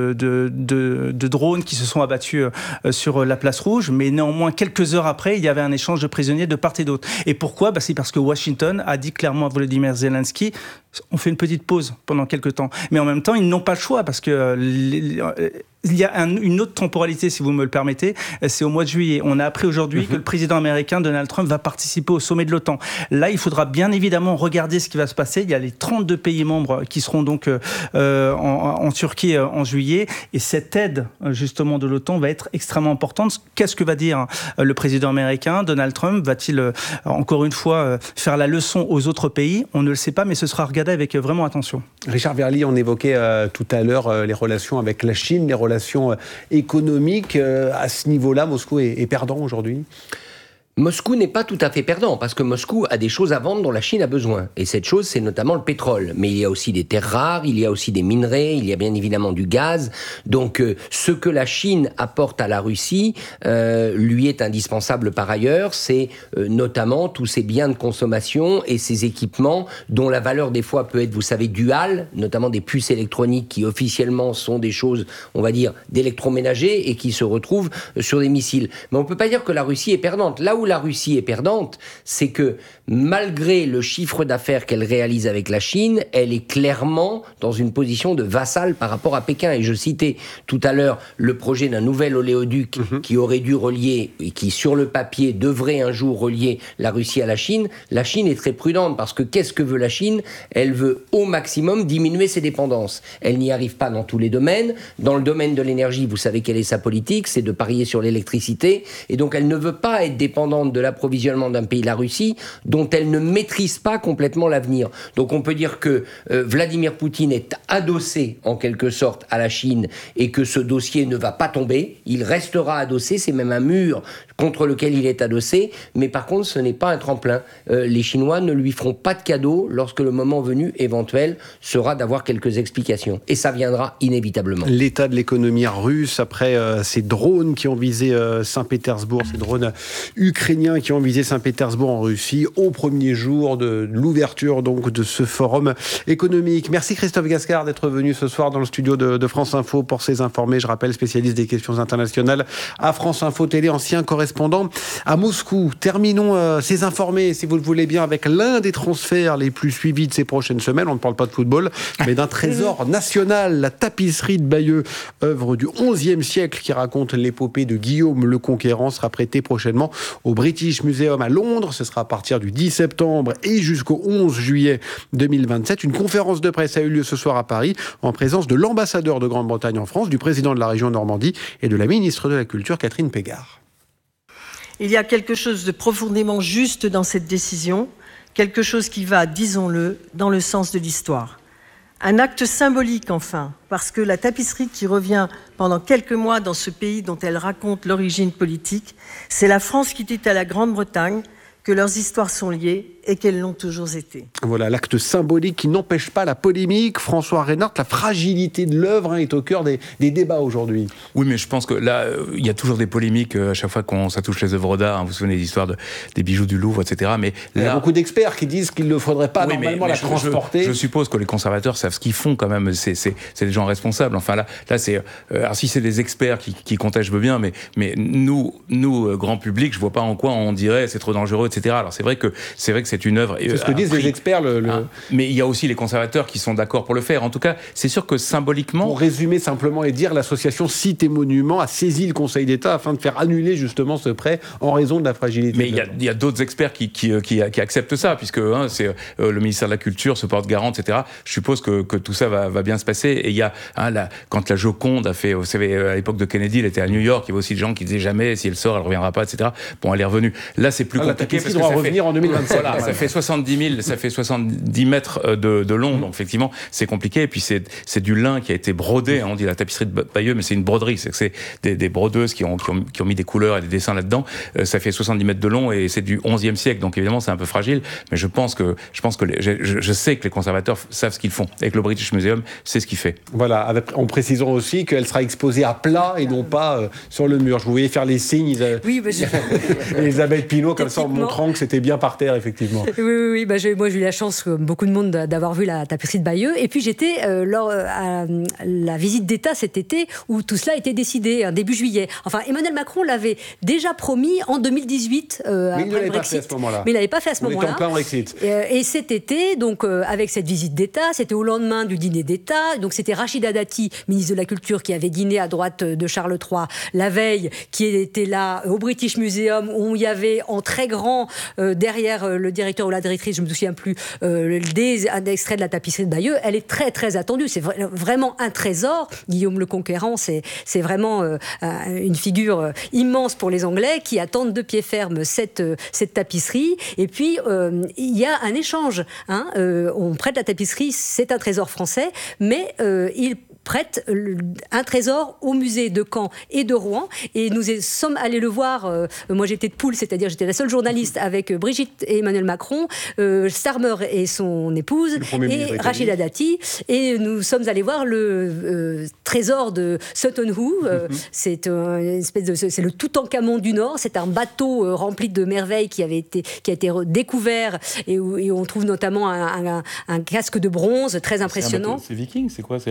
drones qui se sont abattus sur la place Rouge, mais néanmoins, quelques heures après, il y avait un échange de prisonniers de part et d'autre. Et pourquoi ? C'est parce que Washington a dit clairement à Volodymyr Zelensky on fait une petite pause pendant quelques temps. Mais en même temps, ils n'ont pas le choix parce que il y a une autre temporalité, si vous me le permettez, c'est au mois de juillet. On a appris aujourd'hui que le président américain, Donald Trump, va participer au sommet de l'OTAN. Là, il faudra bien évidemment regarder ce qui va se passer. Il y a les 32 pays membres qui seront donc en Turquie en juillet. Et cette aide, justement, de l'OTAN va être extrêmement importante. Qu'est-ce que va dire le président américain, Donald Trump ? Va-t-il, encore une fois, faire la leçon aux autres pays ? On ne le sait pas, mais ce sera regardé avec vraiment attention. Richard Verly, on évoquait tout à l'heure les relations avec la Chine, les relations économiques. À ce niveau-là, Moscou est perdant aujourd'hui ? Moscou n'est pas tout à fait perdant, parce que Moscou a des choses à vendre dont la Chine a besoin. Et cette chose, c'est notamment le pétrole. Mais il y a aussi des terres rares, il y a aussi des minerais, il y a bien évidemment du gaz. Donc, ce que la Chine apporte à la Russie, lui est indispensable par ailleurs. C'est notamment tous ces biens de consommation et ces équipements dont la valeur des fois peut être, vous savez, duale, notamment des puces électroniques qui officiellement sont des choses, on va dire, d'électroménager et qui se retrouvent sur des missiles. Mais on ne peut pas dire que la Russie est perdante. Là où la Russie est perdante, c'est que malgré le chiffre d'affaires qu'elle réalise avec la Chine, elle est clairement dans une position de vassal par rapport à Pékin. Et je citais tout à l'heure le projet d'un nouvel oléoduc qui aurait dû relier, et qui sur le papier devrait un jour relier la Russie à la Chine. La Chine est très prudente parce que qu'est-ce que veut la Chine ? Elle veut au maximum diminuer ses dépendances. Elle n'y arrive pas dans tous les domaines. Dans le domaine de l'énergie, vous savez quelle est sa politique, c'est de parier sur l'électricité. Et donc elle ne veut pas être dépendante de l'approvisionnement d'un pays, la Russie, dont elle ne maîtrise pas complètement l'avenir. Donc on peut dire que Vladimir Poutine est adossé en quelque sorte à la Chine et que ce dossier ne va pas tomber. Il restera adossé, c'est même un mur contre lequel il est adossé, mais par contre ce n'est pas un tremplin. Les Chinois ne lui feront pas de cadeau lorsque le moment venu éventuel sera d'avoir quelques explications. Et ça viendra inévitablement. L'état de l'économie russe après ces drones qui ont visé Saint-Pétersbourg, ces drones ukrainiens qui ont visé Saint-Pétersbourg en Russie au premier jour de l'ouverture donc de ce forum économique. Merci Christophe Gascard d'être venu ce soir dans le studio de France Info pour ces informés. Je rappelle, spécialiste des questions internationales à France Info Télé, ancien correspondant correspondant à Moscou. Terminons ces informés, si vous le voulez bien, avec l'un des transferts les plus suivis de ces prochaines semaines. On ne parle pas de football, mais d'un trésor national, la tapisserie de Bayeux, œuvre du XIe siècle qui raconte l'épopée de Guillaume le Conquérant, sera prêtée prochainement au British Museum à Londres. Ce sera à partir du 10 septembre et jusqu'au 11 juillet 2027. Une conférence de presse a eu lieu ce soir à Paris en présence de l'ambassadeur de Grande-Bretagne en France, du président de la région Normandie et de la ministre de la Culture, Catherine Pégard. Il y a quelque chose de profondément juste dans cette décision, quelque chose qui va, disons-le, dans le sens de l'histoire. Un acte symbolique enfin, parce que la tapisserie qui revient pendant quelques mois dans ce pays dont elle raconte l'origine politique, c'est la France qui dit à la Grande-Bretagne que leurs histoires sont liées et qu'elles l'ont toujours été. Voilà, l'acte symbolique qui n'empêche pas la polémique. François Reynard, la fragilité de l'œuvre est au cœur des débats aujourd'hui. Oui, mais je pense que là, il y a toujours des polémiques à chaque fois qu'on ça touche les œuvres d'art. Vous vous souvenez des histoires des bijoux du Louvre, etc. Mais il y a beaucoup d'experts qui disent qu'il ne faudrait pas normalement la transporter. Je suppose que les conservateurs savent ce qu'ils font quand même. C'est des gens responsables. Enfin là c'est. Alors si c'est des experts qui contestent, je veux bien, mais nous, grand public, je vois pas en quoi on dirait c'est trop dangereux, etc. Alors c'est vrai que c'est une œuvre. C'est ce que disent les experts. Mais il y a aussi les conservateurs qui sont d'accord pour le faire. En tout cas, c'est sûr que symboliquement. Pour résumer simplement et dire, l'association Sites et Monuments a saisi le Conseil d'État afin de faire annuler justement ce prêt en raison de la fragilité. Mais il y a d'autres experts qui acceptent ça, puisque c'est le ministère de la Culture se porte garant, etc. Je suppose que tout ça va bien se passer. Et il y a quand la Joconde a fait, vous savez, à l'époque de Kennedy, elle était à New York. Il y avait aussi des gens qui disaient jamais si elle sort, elle reviendra pas, etc. Bon, elle est revenue. Là, c'est plus compliqué parce que ça revenir en 2027. Voilà, ça fait 70 mètres de long, donc effectivement, c'est compliqué. Et puis c'est du lin qui a été brodé. On dit la tapisserie de Bayeux, mais c'est une broderie. C'est des brodeuses qui ont mis des couleurs et des dessins là-dedans. Ça fait 70 mètres de long et c'est du XIe siècle, donc évidemment c'est un peu fragile. Mais je sais que les conservateurs savent ce qu'ils font et que le British Museum sait ce qu'il fait. Voilà, en précisant aussi qu'elle sera exposée à plat et non pas sur le mur. Je vous voyais faire les signes. Oui, Elisabeth Pinault comme ça en montrant que c'était bien par terre effectivement. Oui. Moi j'ai eu la chance, comme beaucoup de monde, d'avoir vu la tapisserie de Bayeux. Et puis j'étais à la visite d'État cet été où tout cela était décidé, début juillet. Enfin, Emmanuel Macron l'avait déjà promis en 2018 après le Brexit. Mais il n'avait pas fait à ce moment-là. On était en plein Brexit. Et cet été, donc avec cette visite d'État, c'était au lendemain du dîner d'État. Donc c'était Rachida Dati, ministre de la Culture, qui avait dîné à droite de Charles III la veille, qui était là au British Museum où il y avait en très grand derrière le directeur ou la directrice, je ne me souviens plus, des extraits de la tapisserie de Bayeux. Elle est très très attendue. C'est vraiment un trésor. Guillaume le Conquérant, c'est vraiment une figure immense pour les Anglais qui attendent de pied ferme cette tapisserie. Et puis il y a un échange. On prête la tapisserie, c'est un trésor français, mais il prête un trésor au musée de Caen et de Rouen, et nous sommes allés le voir. Moi j'étais de poule, c'est-à-dire j'étais la seule journaliste avec Brigitte et Emmanuel Macron, Starmer et son épouse et Rachida Dati, et nous sommes allés voir le trésor de Sutton Hoo. C'est une espèce de, c'est le Toutankhamon du Nord. C'est un bateau rempli de merveilles qui a été découvert et où on trouve notamment un casque de bronze très impressionnant. C'est viking, c'est quoi?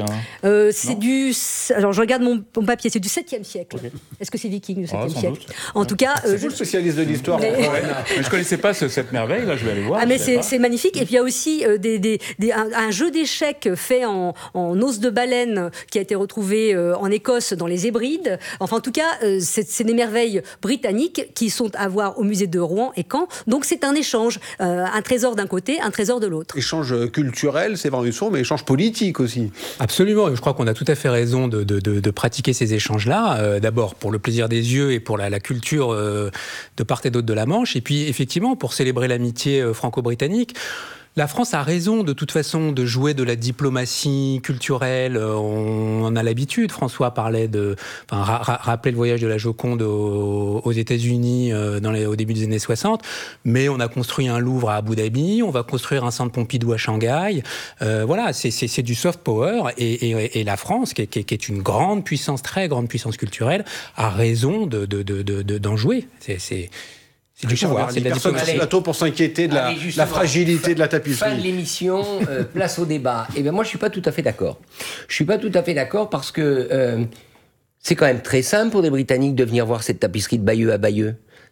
Alors je regarde mon papier, c'est du 7e siècle. Okay. Est-ce que c'est viking du 7e siècle? En tout cas, c'est vous le spécialiste de l'histoire. Mais je connaissais pas cette merveille, là je vais aller voir. Mais c'est magnifique. Et puis il y a aussi un jeu d'échecs fait en os de baleine qui a été retrouvé en Écosse dans les Hébrides. Enfin en tout cas, c'est des merveilles britanniques qui sont à voir au musée de Rouen et Caen. Donc c'est un échange, un trésor d'un côté, un trésor de l'autre. Échange culturel, c'est vrai, mais échange politique aussi. Absolument. Je crois qu'on a tout à fait raison de pratiquer ces échanges-là. D'abord pour le plaisir des yeux et pour la culture de part et d'autre de la Manche. Et puis effectivement pour célébrer l'amitié franco-britannique. La France a raison, de toute façon, de jouer de la diplomatie culturelle. On en a l'habitude. François parlait rappelait le voyage de la Joconde aux États-Unis au début des années 60. Mais on a construit un Louvre à Abu Dhabi. On va construire un centre Pompidou à Shanghai. Voilà, c'est du soft power. Et la France, qui est une grande puissance, très grande puissance culturelle, a raison d'en jouer. C'est du savoir, c'est de la diplomatie. Plateau pour s'inquiéter de la fragilité de la tapisserie. Fin de l'émission, place au débat. Eh bien, moi, je suis pas tout à fait d'accord. Je suis pas tout à fait d'accord parce que c'est quand même très simple pour des Britanniques de venir voir cette tapisserie de Bayeux à Bayeux.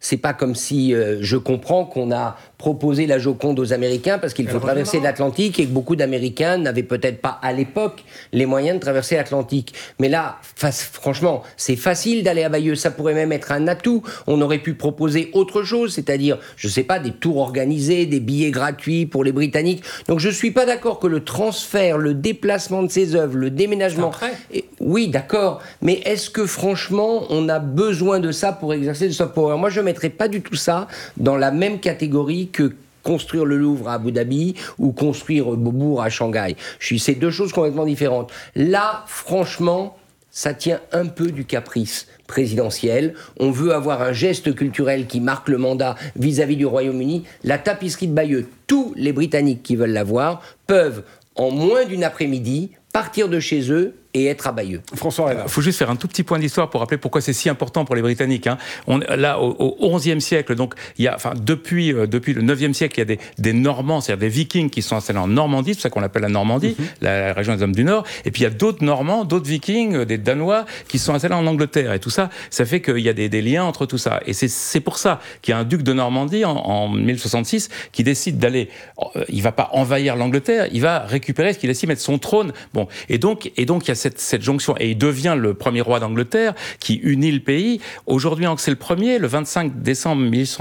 C'est pas comme si je comprends qu'on a proposé la Joconde aux Américains parce qu'il faut traverser l'Atlantique et que beaucoup d'Américains n'avaient peut-être pas à l'époque les moyens de traverser l'Atlantique. Mais là, franchement, c'est facile d'aller à Bayeux. Ça pourrait même être un atout. On aurait pu proposer autre chose, c'est-à-dire, je sais pas, des tours organisés, des billets gratuits pour les Britanniques. Donc je suis pas d'accord que le transfert, le déplacement de ces œuvres, le déménagement... Oui, d'accord. Mais est-ce que franchement, on a besoin de ça pour exercer le soft power ? Moi, je ne mettrais pas du tout ça dans la même catégorie que construire le Louvre à Abu Dhabi ou construire Beaubourg à Shanghai. C'est deux choses complètement différentes. Là, franchement, ça tient un peu du caprice présidentiel. On veut avoir un geste culturel qui marque le mandat vis-à-vis du Royaume-Uni. La tapisserie de Bayeux, tous les Britanniques qui veulent la voir peuvent, en moins d'une après-midi, partir de chez eux et être à Bayeux. François Reynard. Il faut juste faire un tout petit point d'histoire pour rappeler pourquoi c'est si important pour les Britanniques. Là, au XIe siècle, donc, depuis le IXe siècle, il y a des Normands, c'est-à-dire des Vikings qui sont installés en Normandie, c'est pour ça qu'on l'appelle la Normandie, la région des hommes du Nord, et puis il y a d'autres Normands, d'autres Vikings, des Danois, qui sont installés en Angleterre, et tout ça, ça fait qu'il y a des liens entre tout ça. Et c'est pour ça qu'il y a un duc de Normandie, en 1066, qui décide d'aller, il va pas envahir l'Angleterre, il va récupérer ce qu'il estime être son trône. Bon, et donc il y a cette jonction, et il devient le premier roi d'Angleterre qui unit le pays. Aujourd'hui, c'est le premier, le 25 décembre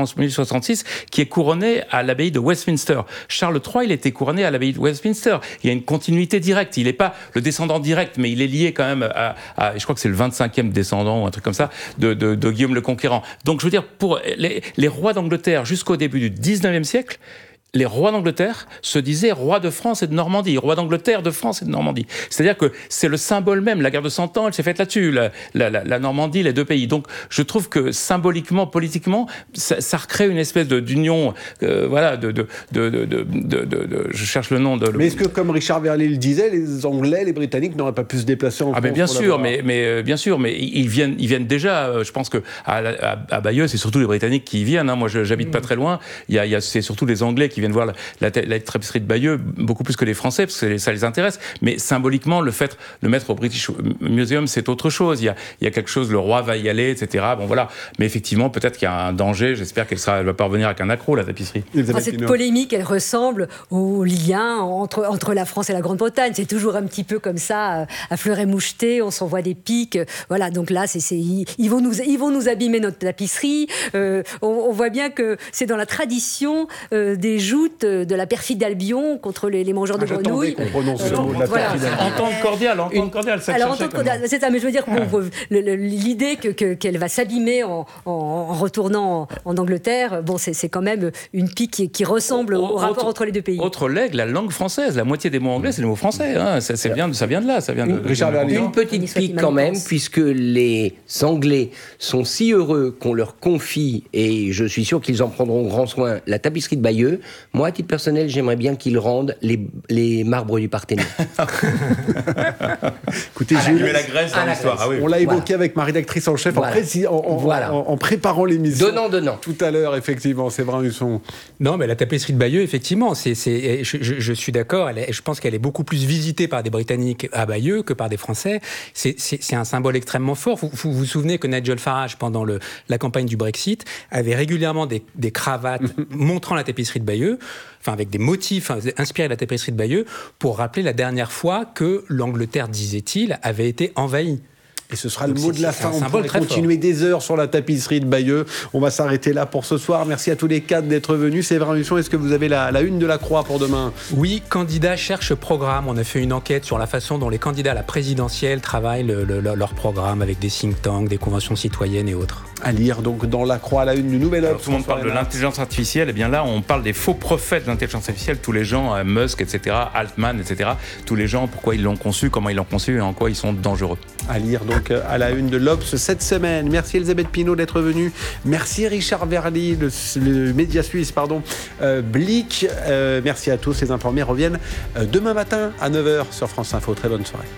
1066, qui est couronné à l'abbaye de Westminster. Charles III, il était couronné à l'abbaye de Westminster. Il y a une continuité directe. Il n'est pas le descendant direct, mais il est lié quand même à je crois que c'est le 25e descendant ou un truc comme ça de Guillaume le Conquérant. Donc je veux dire, pour les rois d'Angleterre jusqu'au début du 19e siècle, les rois d'Angleterre se disaient rois de France et de Normandie, rois d'Angleterre, de France et de Normandie. C'est-à-dire que c'est le symbole même. La guerre de 100 ans, elle s'est faite là-dessus, la Normandie, les deux pays. Donc, je trouve que symboliquement, politiquement, ça recrée une espèce d'union, je cherche le nom de... Mais est-ce que, comme Richard Verly le disait, les Anglais, les Britanniques n'auraient pas pu se déplacer en France? Bien sûr, mais ils viennent déjà. Je pense que à Bayeux, c'est surtout les Britanniques qui y viennent. Moi, j'habite pas très loin. C'est surtout les Anglais qui viennent voir la tapisserie de Bayeux beaucoup plus que les Français, parce que ça les intéresse. Mais symboliquement, le mettre au British Museum, c'est autre chose. Il y a quelque chose, le roi va y aller, etc. Bon, voilà. Mais effectivement, peut-être qu'il y a un danger. J'espère qu'elle va pas revenir avec un accroc, la tapisserie. Cette polémique, elle ressemble au lien entre la France et la Grande-Bretagne. C'est toujours un petit peu comme ça, à fleur et moucheté, on s'envoie des piques. Voilà, donc là, ils vont nous abîmer notre tapisserie. On voit bien que c'est dans la tradition des joutes de la perfide Albion contre les mangeurs de grenouilles. Qu'on prononce le mot de la perfide Albion. Entente cordiale, ça. Alors, entente cordiale, c'est ça, mais je veux dire l'idée qu'elle va s'abîmer en retournant en Angleterre, c'est quand même une pique qui ressemble au rapport entre les deux pays. Autre legs, la langue française. La moitié des mots anglais, c'est les mots français. Ça vient de là. Une petite pique quand même, puisque les Anglais sont si heureux qu'on leur confie, et je suis sûr qu'ils en prendront grand soin, la tapisserie de Bayeux. Moi, à titre personnel, j'aimerais bien qu'ils rendent les marbres du Parthénon. Écoutez, la Grèce dans l'histoire. On l'a évoqué avec ma rédactrice en chef en préparant l'émission. Donnant. Tout à l'heure, effectivement, c'est vrai, Husson. Non, mais la tapisserie de Bayeux, effectivement, je suis d'accord. Je pense qu'elle est beaucoup plus visitée par des Britanniques à Bayeux que par des Français. C'est un symbole extrêmement fort. Vous vous souvenez que Nigel Farage, pendant la campagne du Brexit, avait régulièrement des cravates montrant la tapisserie de Bayeux, avec des motifs inspirés de la tapisserie de Bayeux, pour rappeler la dernière fois que l'Angleterre, disait-il, avait été envahie. Et ce sera le mot de la fin. On pourrait continuer des heures sur la tapisserie de Bayeux. On va s'arrêter là pour ce soir. Merci à tous les quatre d'être venus. Séverin Husson, est-ce que vous avez la une de la Croix pour demain? Oui, candidats cherchent programme. On a fait une enquête sur la façon dont les candidats à la présidentielle travaillent leur programme avec des think tanks, des conventions citoyennes et autres. À lire donc dans la Croix, la une du Nouvel Obs. Tout le monde parle de l'intelligence artificielle. Et bien là, on parle des faux prophètes de l'intelligence artificielle. Tous les gens, Musk, etc., Altman, etc. Tous les gens, pourquoi ils l'ont conçu, comment ils l'ont conçu et en quoi ils sont dangereux. À lire donc à la une de l'Obs cette semaine. Merci Elisabeth Pinault d'être venue. Merci Richard Verly, le média suisse, Blick. Merci à tous. Les informés reviennent demain matin à 9h sur France Info. Très bonne soirée.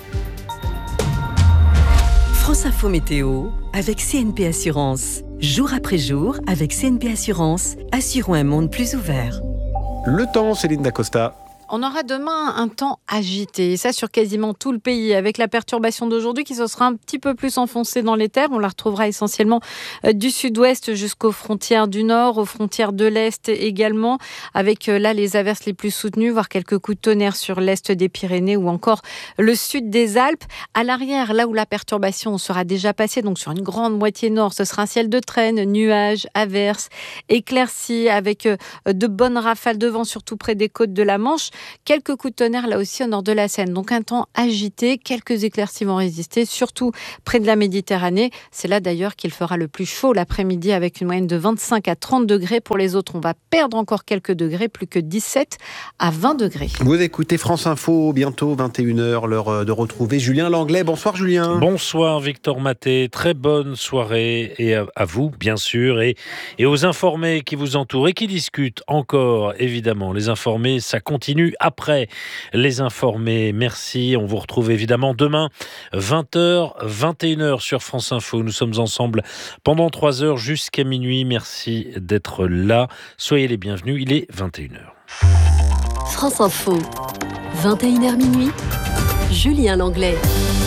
France Info Météo avec CNP Assurance. Jour après jour, avec CNP Assurance, assurons un monde plus ouvert. Le temps, Céline Dacosta. On aura demain un temps agité, et ça sur quasiment tout le pays, avec la perturbation d'aujourd'hui qui se sera un petit peu plus enfoncée dans les terres. On la retrouvera essentiellement du sud-ouest jusqu'aux frontières du nord, aux frontières de l'est également, avec là les averses les plus soutenues, voire quelques coups de tonnerre sur l'est des Pyrénées ou encore le sud des Alpes. À l'arrière, là où la perturbation sera déjà passée, donc sur une grande moitié nord, ce sera un ciel de traîne, nuages, averses, éclaircies, avec de bonnes rafales de vent, surtout près des côtes de la Manche. Quelques coups de tonnerre là aussi au nord de la Seine. Donc un temps agité, quelques éclaircies vont résister, surtout près de la Méditerranée. C'est là d'ailleurs qu'il fera le plus chaud l'après-midi avec une moyenne de 25 à 30 degrés. Pour les autres, on va perdre encore quelques degrés, plus que 17 à 20 degrés. Vous écoutez France Info, bientôt 21h, l'heure de retrouver Julien Langlais. Bonsoir Julien. Bonsoir Victor Maté, très bonne soirée et à vous bien sûr et aux informés qui vous entourent et qui discutent encore évidemment. Les informés, ça continue après les informés. Merci, on vous retrouve évidemment demain 20h, 21h sur France Info. Nous sommes ensemble pendant 3 heures jusqu'à minuit. Merci d'être là. Soyez les bienvenus, il est 21h. France Info, 21h minuit, Julien Langlais.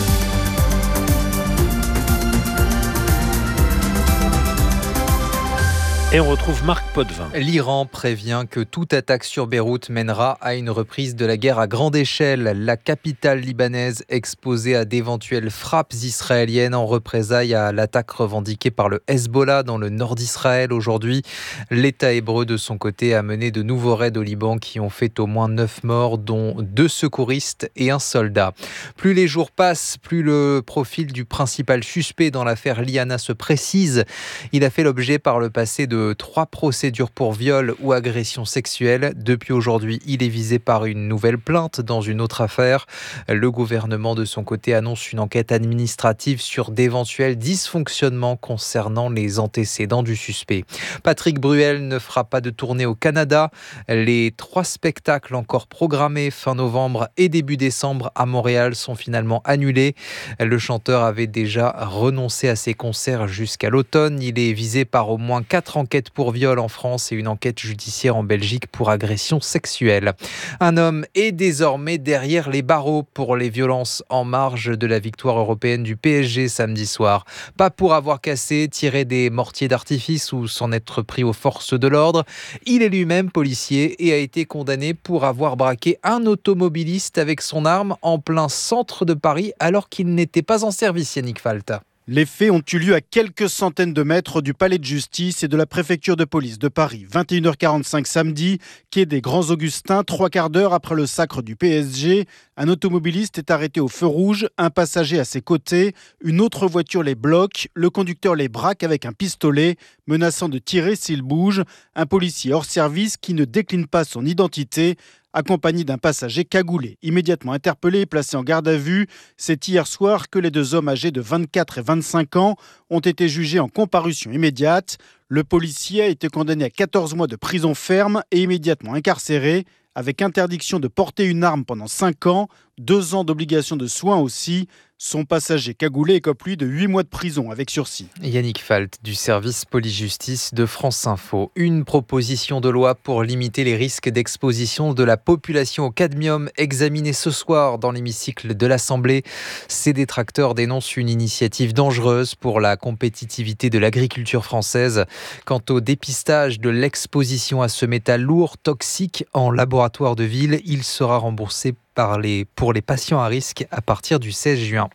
Et on retrouve Marc Potvin. L'Iran prévient que toute attaque sur Beyrouth mènera à une reprise de la guerre à grande échelle. La capitale libanaise exposée à d'éventuelles frappes israéliennes en représailles à l'attaque revendiquée par le Hezbollah dans le nord d'Israël aujourd'hui. L'État hébreu de son côté a mené de nouveaux raids au Liban qui ont fait au moins 9 morts, dont 2 secouristes et un soldat. Plus les jours passent, plus le profil du principal suspect dans l'affaire Liana se précise. Il a fait l'objet par le passé de 3 procédures pour viol ou agression sexuelle. Depuis aujourd'hui, il est visé par une nouvelle plainte dans une autre affaire. Le gouvernement, de son côté, annonce une enquête administrative sur d'éventuels dysfonctionnements concernant les antécédents du suspect. Patrick Bruel ne fera pas de tournée au Canada. Les 3 spectacles encore programmés fin novembre et début décembre à Montréal sont finalement annulés. Le chanteur avait déjà renoncé à ses concerts jusqu'à l'automne. Il est visé par au moins 4 enquêtes pour viol en France et une enquête judiciaire en Belgique pour agression sexuelle. Un homme est désormais derrière les barreaux pour les violences en marge de la victoire européenne du PSG samedi soir. Pas pour avoir cassé, tiré des mortiers d'artifice ou s'en être pris aux forces de l'ordre. Il est lui-même policier et a été condamné pour avoir braqué un automobiliste avec son arme en plein centre de Paris alors qu'il n'était pas en service, Yannick Falta. Les faits ont eu lieu à quelques centaines de mètres du palais de justice et de la préfecture de police de Paris. 21h45 samedi, quai des Grands Augustins, 3 quarts d'heure après le sacre du PSG. Un automobiliste est arrêté au feu rouge, un passager à ses côtés. Une autre voiture les bloque. Le conducteur les braque avec un pistolet, menaçant de tirer s'il bouge. Un policier hors service qui ne décline pas son identité, accompagné d'un passager cagoulé. Immédiatement interpellé et placé en garde à vue, c'est hier soir que les 2 hommes âgés de 24 et 25 ans ont été jugés en comparution immédiate. Le policier a été condamné à 14 mois de prison ferme et immédiatement incarcéré, avec interdiction de porter une arme pendant 5 ans, 2 ans d'obligation de soins aussi. Son passager cagoulé écope lui de 8 mois de prison avec sursis. Yannick Falt du service police-justice de France Info. Une proposition de loi pour limiter les risques d'exposition de la population au cadmium examinée ce soir dans l'hémicycle de l'Assemblée. Ses détracteurs dénoncent une initiative dangereuse pour la compétitivité de l'agriculture française. Quant au dépistage de l'exposition à ce métal lourd toxique en laboratoire de ville, il sera remboursé pour les patients à risque à partir du 16 juin.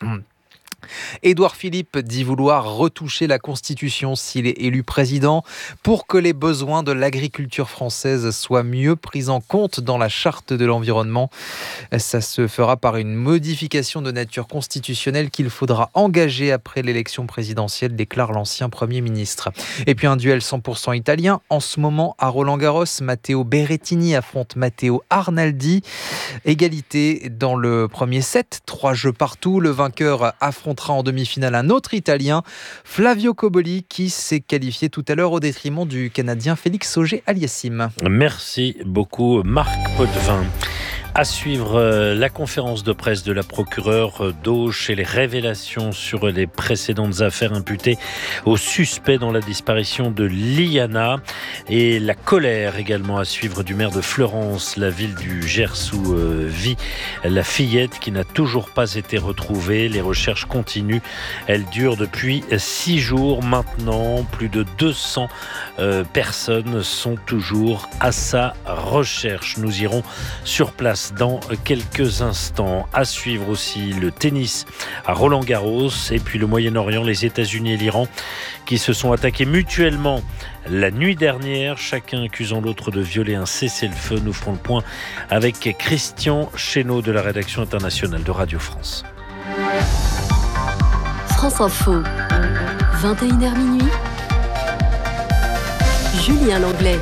Édouard Philippe dit vouloir retoucher la Constitution s'il est élu président pour que les besoins de l'agriculture française soient mieux pris en compte dans la charte de l'environnement. Ça se fera par une modification de nature constitutionnelle qu'il faudra engager après l'élection présidentielle, déclare l'ancien Premier ministre. Et puis un duel 100% italien. En ce moment, à Roland-Garros, Matteo Berrettini affronte Matteo Arnaldi. Égalité dans le premier set, 3 jeux partout. Le vainqueur affrontera en demi-finale un autre Italien, Flavio Cobolli, qui s'est qualifié tout à l'heure au détriment du Canadien Félix Auger-Aliassime. Merci beaucoup Marc Potvin. À suivre la conférence de presse de la procureure d'Auch et les révélations sur les précédentes affaires imputées aux suspects dans la disparition de Liana. Et la colère également à suivre du maire de Fleurance, la ville du Gers où vit la fillette qui n'a toujours pas été retrouvée. Les recherches continuent. Elles durent depuis 6 jours maintenant. Plus de 200 personnes sont toujours à sa recherche. Nous irons sur place dans quelques instants. À suivre aussi le tennis à Roland-Garros et puis le Moyen-Orient, les États-Unis et l'Iran qui se sont attaqués mutuellement la nuit dernière, chacun accusant l'autre de violer un cessez-le-feu. Nous ferons le point avec Christian Chesneau de la rédaction internationale de Radio France. France Info, 21h minuit. Julien Langlais.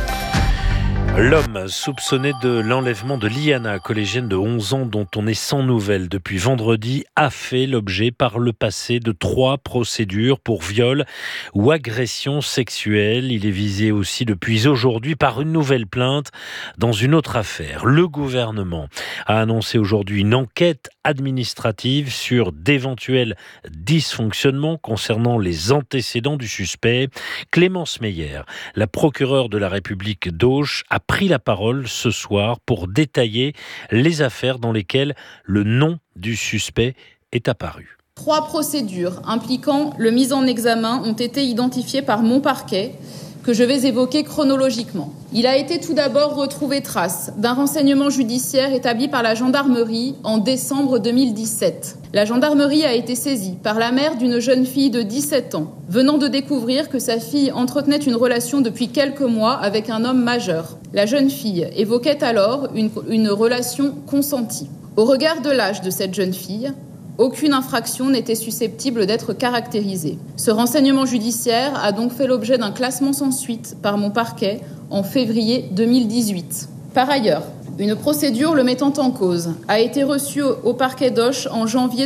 L'homme soupçonné de l'enlèvement de Liana, collégienne de 11 ans dont on est sans nouvelles depuis vendredi, a fait l'objet par le passé de 3 procédures pour viol ou agression sexuelle. Il est visé aussi depuis aujourd'hui par une nouvelle plainte dans une autre affaire. Le gouvernement a annoncé aujourd'hui une enquête administrative sur d'éventuels dysfonctionnements concernant les antécédents du suspect. Clémence Meyer, la procureure de la République d'Auch, a pris la parole ce soir pour détailler les affaires dans lesquelles le nom du suspect est apparu. 3 procédures impliquant le mis en examen ont été identifiées par mon parquet, que je vais évoquer chronologiquement. Il a été tout d'abord retrouvé trace d'un renseignement judiciaire établi par la gendarmerie en décembre 2017. La gendarmerie a été saisie par la mère d'une jeune fille de 17 ans, venant de découvrir que sa fille entretenait une relation depuis quelques mois avec un homme majeur. La jeune fille évoquait alors une relation consentie. Au regard de l'âge de cette jeune fille, aucune infraction n'était susceptible d'être caractérisée. Ce renseignement judiciaire a donc fait l'objet d'un classement sans suite par mon parquet en février 2018. Par ailleurs, une procédure le mettant en cause a été reçue au parquet d'Auch en janvier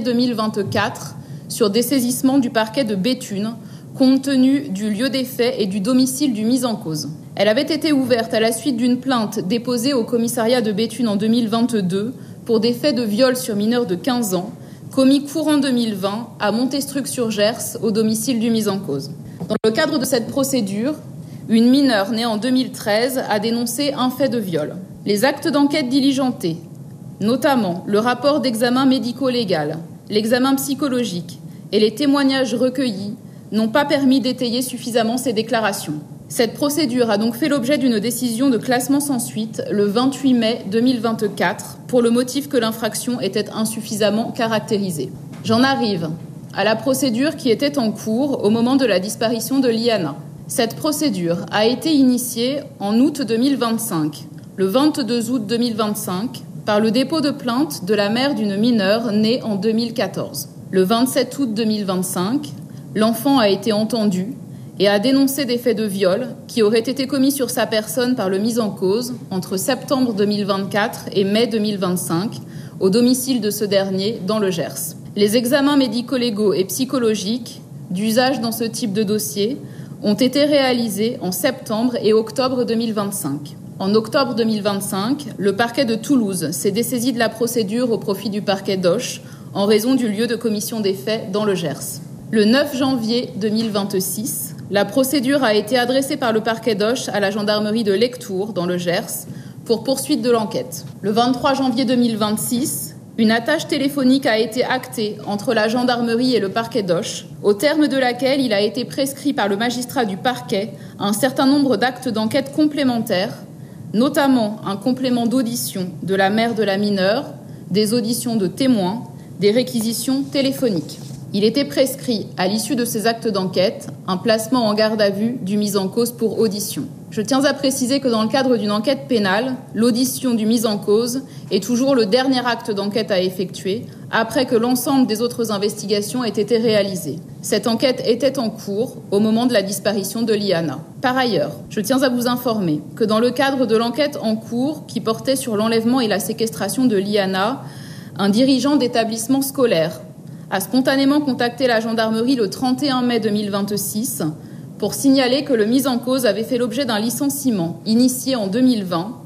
2024 sur dessaisissement du parquet de Béthune, compte tenu du lieu des faits et du domicile du mis en cause. Elle avait été ouverte à la suite d'une plainte déposée au commissariat de Béthune en 2022 pour des faits de viol sur mineur de 15 ans, commis courant 2020 à Montestruc-sur-Gers, au domicile du mis en cause. Dans le cadre de cette procédure, une mineure née en 2013 a dénoncé un fait de viol. Les actes d'enquête diligentés, notamment le rapport d'examen médico-légal, l'examen psychologique et les témoignages recueillis, n'ont pas permis d'étayer suffisamment ces déclarations. Cette procédure a donc fait l'objet d'une décision de classement sans suite le 28 mai 2024 pour le motif que l'infraction était insuffisamment caractérisée. J'en arrive à la procédure qui était en cours au moment de la disparition de Liana. Cette procédure a été initiée en août 2025, le 22 août 2025, par le dépôt de plainte de la mère d'une mineure née en 2014. Le 27 août 2025, l'enfant a été entendu et a dénoncé des faits de viol qui auraient été commis sur sa personne par le mis en cause entre septembre 2024 et mai 2025 au domicile de ce dernier dans le Gers. Les examens médico-légaux et psychologiques d'usage dans ce type de dossier ont été réalisés en septembre et octobre 2025. En octobre 2025, le parquet de Toulouse s'est dessaisi de la procédure au profit du parquet d'Auch en raison du lieu de commission des faits dans le Gers. Le 9 janvier 2026, la procédure a été adressée par le parquet d'Auch à la gendarmerie de Lectoure, dans le Gers, pour poursuite de l'enquête. Le 23 janvier 2026, une attache téléphonique a été actée entre la gendarmerie et le parquet d'Auch, au terme de laquelle il a été prescrit par le magistrat du parquet un certain nombre d'actes d'enquête complémentaires, notamment un complément d'audition de la mère de la mineure, des auditions de témoins, des réquisitions téléphoniques. Il était prescrit, à l'issue de ces actes d'enquête, un placement en garde à vue du mis en cause pour audition. Je tiens à préciser que dans le cadre d'une enquête pénale, l'audition du mis en cause est toujours le dernier acte d'enquête à effectuer, après que l'ensemble des autres investigations aient été réalisées. Cette enquête était en cours au moment de la disparition de Liana. Par ailleurs, je tiens à vous informer que dans le cadre de l'enquête en cours qui portait sur l'enlèvement et la séquestration de Liana, un dirigeant d'établissement scolaire a spontanément contacté la gendarmerie le 31 mai 2026 pour signaler que le mis en cause avait fait l'objet d'un licenciement initié en 2020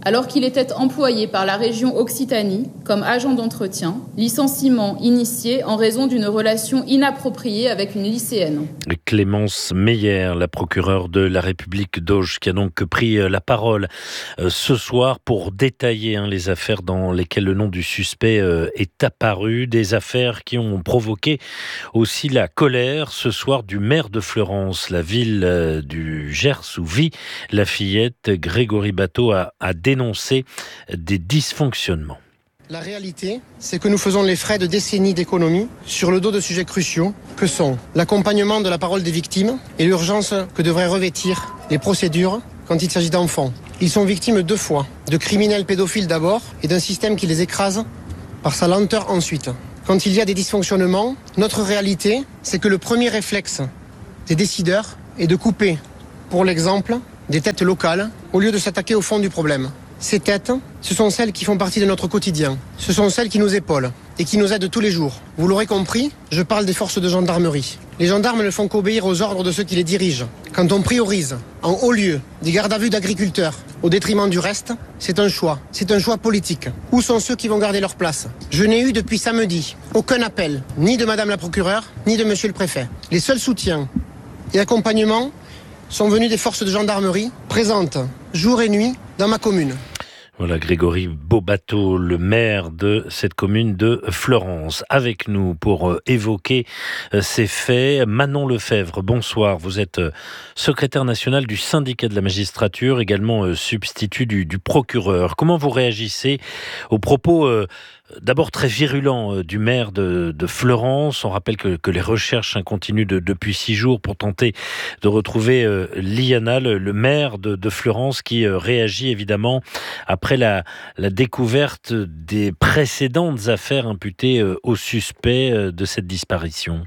alors qu'il était employé par la région Occitanie comme agent d'entretien, licenciement initié en raison d'une relation inappropriée avec une lycéenne. Clémence Meyer, la procureure de la République d'Auge, qui a donc pris la parole ce soir pour détailler les affaires dans lesquelles le nom du suspect est apparu, des affaires qui ont provoqué aussi la colère ce soir du maire de Fleurance, la ville du Gers où vit la fillette. Grégory Bateau a dénoncer des dysfonctionnements. La réalité, c'est que nous faisons les frais de décennies d'économie sur le dos de sujets cruciaux que sont l'accompagnement de la parole des victimes et l'urgence que devraient revêtir les procédures quand il s'agit d'enfants. Ils sont victimes 2 fois, de criminels pédophiles d'abord et d'un système qui les écrase par sa lenteur ensuite. Quand il y a des dysfonctionnements, notre réalité, c'est que le premier réflexe des décideurs est de couper, pour l'exemple, des têtes locales au lieu de s'attaquer au fond du problème. Ces têtes, ce sont celles qui font partie de notre quotidien. Ce sont celles qui nous épaulent et qui nous aident tous les jours. Vous l'aurez compris, je parle des forces de gendarmerie. Les gendarmes ne font qu'obéir aux ordres de ceux qui les dirigent. Quand on priorise, en haut lieu, des gardes à vue d'agriculteurs au détriment du reste, c'est un choix. C'est un choix politique. Où sont ceux qui vont garder leur place? Je n'ai eu depuis samedi aucun appel, ni de Madame la procureure, ni de Monsieur le préfet. Les seuls soutiens et accompagnements sont venus des forces de gendarmerie présentes jour et nuit dans ma commune. Voilà Grégory Bateau, le maire de cette commune de Fleurance, avec nous pour évoquer ces faits. Manon Lefebvre, bonsoir. Vous êtes secrétaire nationale du syndicat de la magistrature, également substitut du procureur. Comment vous réagissez aux propos d'abord très virulent du maire de Fleurance? On rappelle que les recherches continuent depuis 6 jours pour tenter de retrouver Liana, le maire de Fleurance, qui réagit évidemment après la découverte des précédentes affaires imputées aux suspects de cette disparition.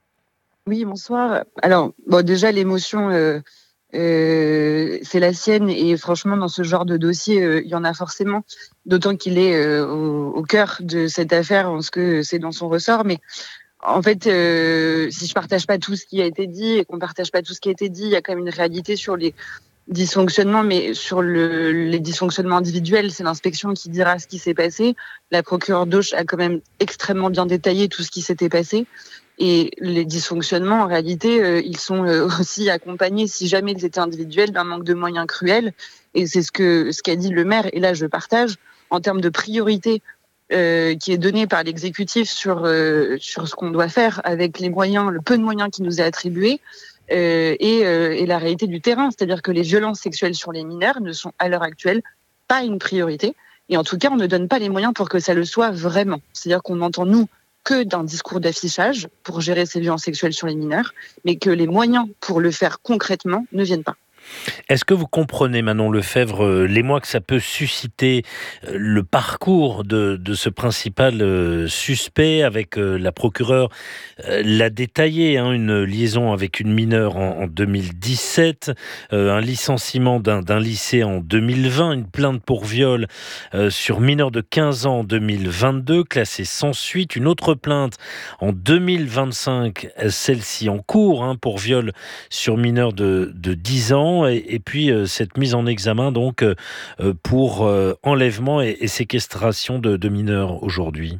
Oui, bonsoir. Alors, déjà, l'émotion, c'est la sienne, et franchement, dans ce genre de dossier, il y en a forcément, d'autant qu'il est au cœur de cette affaire, parce que c'est dans son ressort. Mais en fait, si je partage pas tout ce qui a été dit et qu'on partage pas tout ce qui a été dit, il y a quand même une réalité sur les dysfonctionnements, mais sur les dysfonctionnements individuels, c'est l'inspection qui dira ce qui s'est passé. La procureure d'Auch a quand même extrêmement bien détaillé tout ce qui s'était passé. Et les dysfonctionnements, en réalité, ils sont aussi accompagnés, si jamais ils étaient individuels, d'un manque de moyens cruel. Et c'est ce qu'a dit le maire, et là je partage, en termes de priorité qui est donnée par l'exécutif sur ce qu'on doit faire avec les moyens, le peu de moyens qui nous est attribué, et la réalité du terrain. C'est-à-dire que les violences sexuelles sur les mineurs ne sont à l'heure actuelle pas une priorité. Et en tout cas, on ne donne pas les moyens pour que ça le soit vraiment. C'est-à-dire qu'on entend, nous, que d'un discours d'affichage pour gérer ces violences sexuelles sur les mineurs, mais que les moyens pour le faire concrètement ne viennent pas. Est-ce que vous comprenez, Manon Lefebvre, l'émoi que ça peut susciter, le parcours de ce principal suspect avec la procureure l'a détaillé, une liaison avec une mineure en 2017, un licenciement d'un lycée en 2020, une plainte pour viol sur mineur de 15 ans en 2022, classée sans suite, une autre plainte en 2025, celle-ci en cours pour viol sur mineur de 10 ans. Et puis cette mise en examen donc pour enlèvement et séquestration de mineurs aujourd'hui.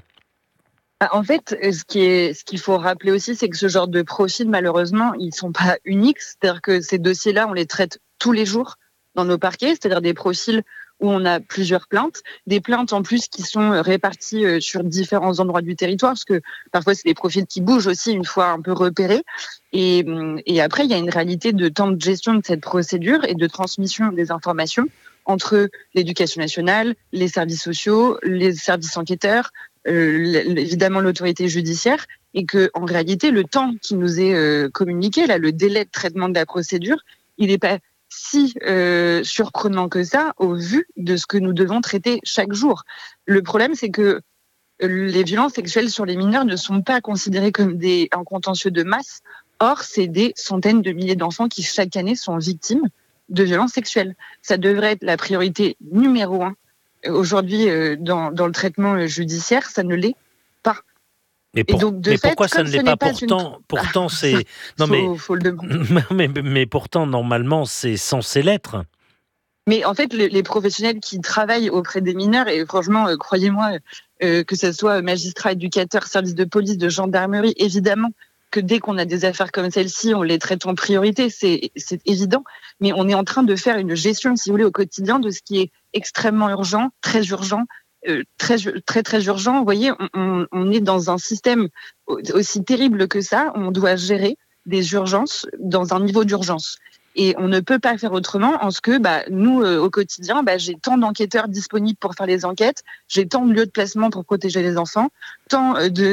En fait, ce qu'il faut rappeler aussi, c'est que ce genre de profils, malheureusement, ils sont pas uniques. C'est-à-dire que ces dossiers-là, on les traite tous les jours dans nos parquets, c'est-à-dire des profils où on a plusieurs plaintes, des plaintes en plus qui sont réparties sur différents endroits du territoire, parce que parfois c'est des profils qui bougent aussi une fois un peu repérés. Et après, il y a une réalité de temps de gestion de cette procédure et de transmission des informations entre l'éducation nationale, les services sociaux, les services enquêteurs, évidemment l'autorité judiciaire, et que en réalité, le temps qui nous est communiqué, là, le délai de traitement de la procédure, il n'est pas si surprenant que ça au vu de ce que nous devons traiter chaque jour. Le problème, c'est que les violences sexuelles sur les mineurs ne sont pas considérées comme un contentieux de masse. Or, c'est des centaines de milliers d'enfants qui, chaque année, sont victimes de violences sexuelles. Ça devrait être la priorité numéro 1. Aujourd'hui, dans le traitement judiciaire, ça ne l'est pas. Mais pourquoi ça ne l'est pas pourtant c'est non faut le demander. mais pourtant normalement c'est censé l'être. Mais en fait, les professionnels qui travaillent auprès des mineurs, et franchement, croyez-moi, que ce soit magistrats, éducateurs, services de police, de gendarmerie, évidemment que dès qu'on a des affaires comme celle-ci, on les traite en priorité, c'est évident. Mais on est en train de faire une gestion, si vous voulez, au quotidien de ce qui est extrêmement urgent, très urgent, très urgent. Vous voyez, on est dans un système aussi terrible que ça. On doit gérer des urgences dans un niveau d'urgence. Et on ne peut pas faire autrement en ce que nous, au quotidien, j'ai tant d'enquêteurs disponibles pour faire les enquêtes, j'ai tant de lieux de placement pour protéger les enfants, tant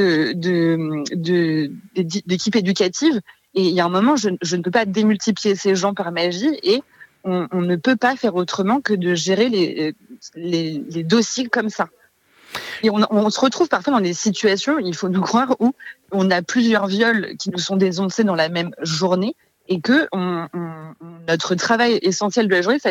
d'équipes éducatives. Et il y a un moment, je ne peux pas démultiplier ces gens par magie et on ne peut pas faire autrement que de gérer les dossiers comme ça. Et on se retrouve parfois dans des situations, il faut nous croire, où on a plusieurs viols qui nous sont dénoncés dans la même journée et que notre travail essentiel de la journée, ça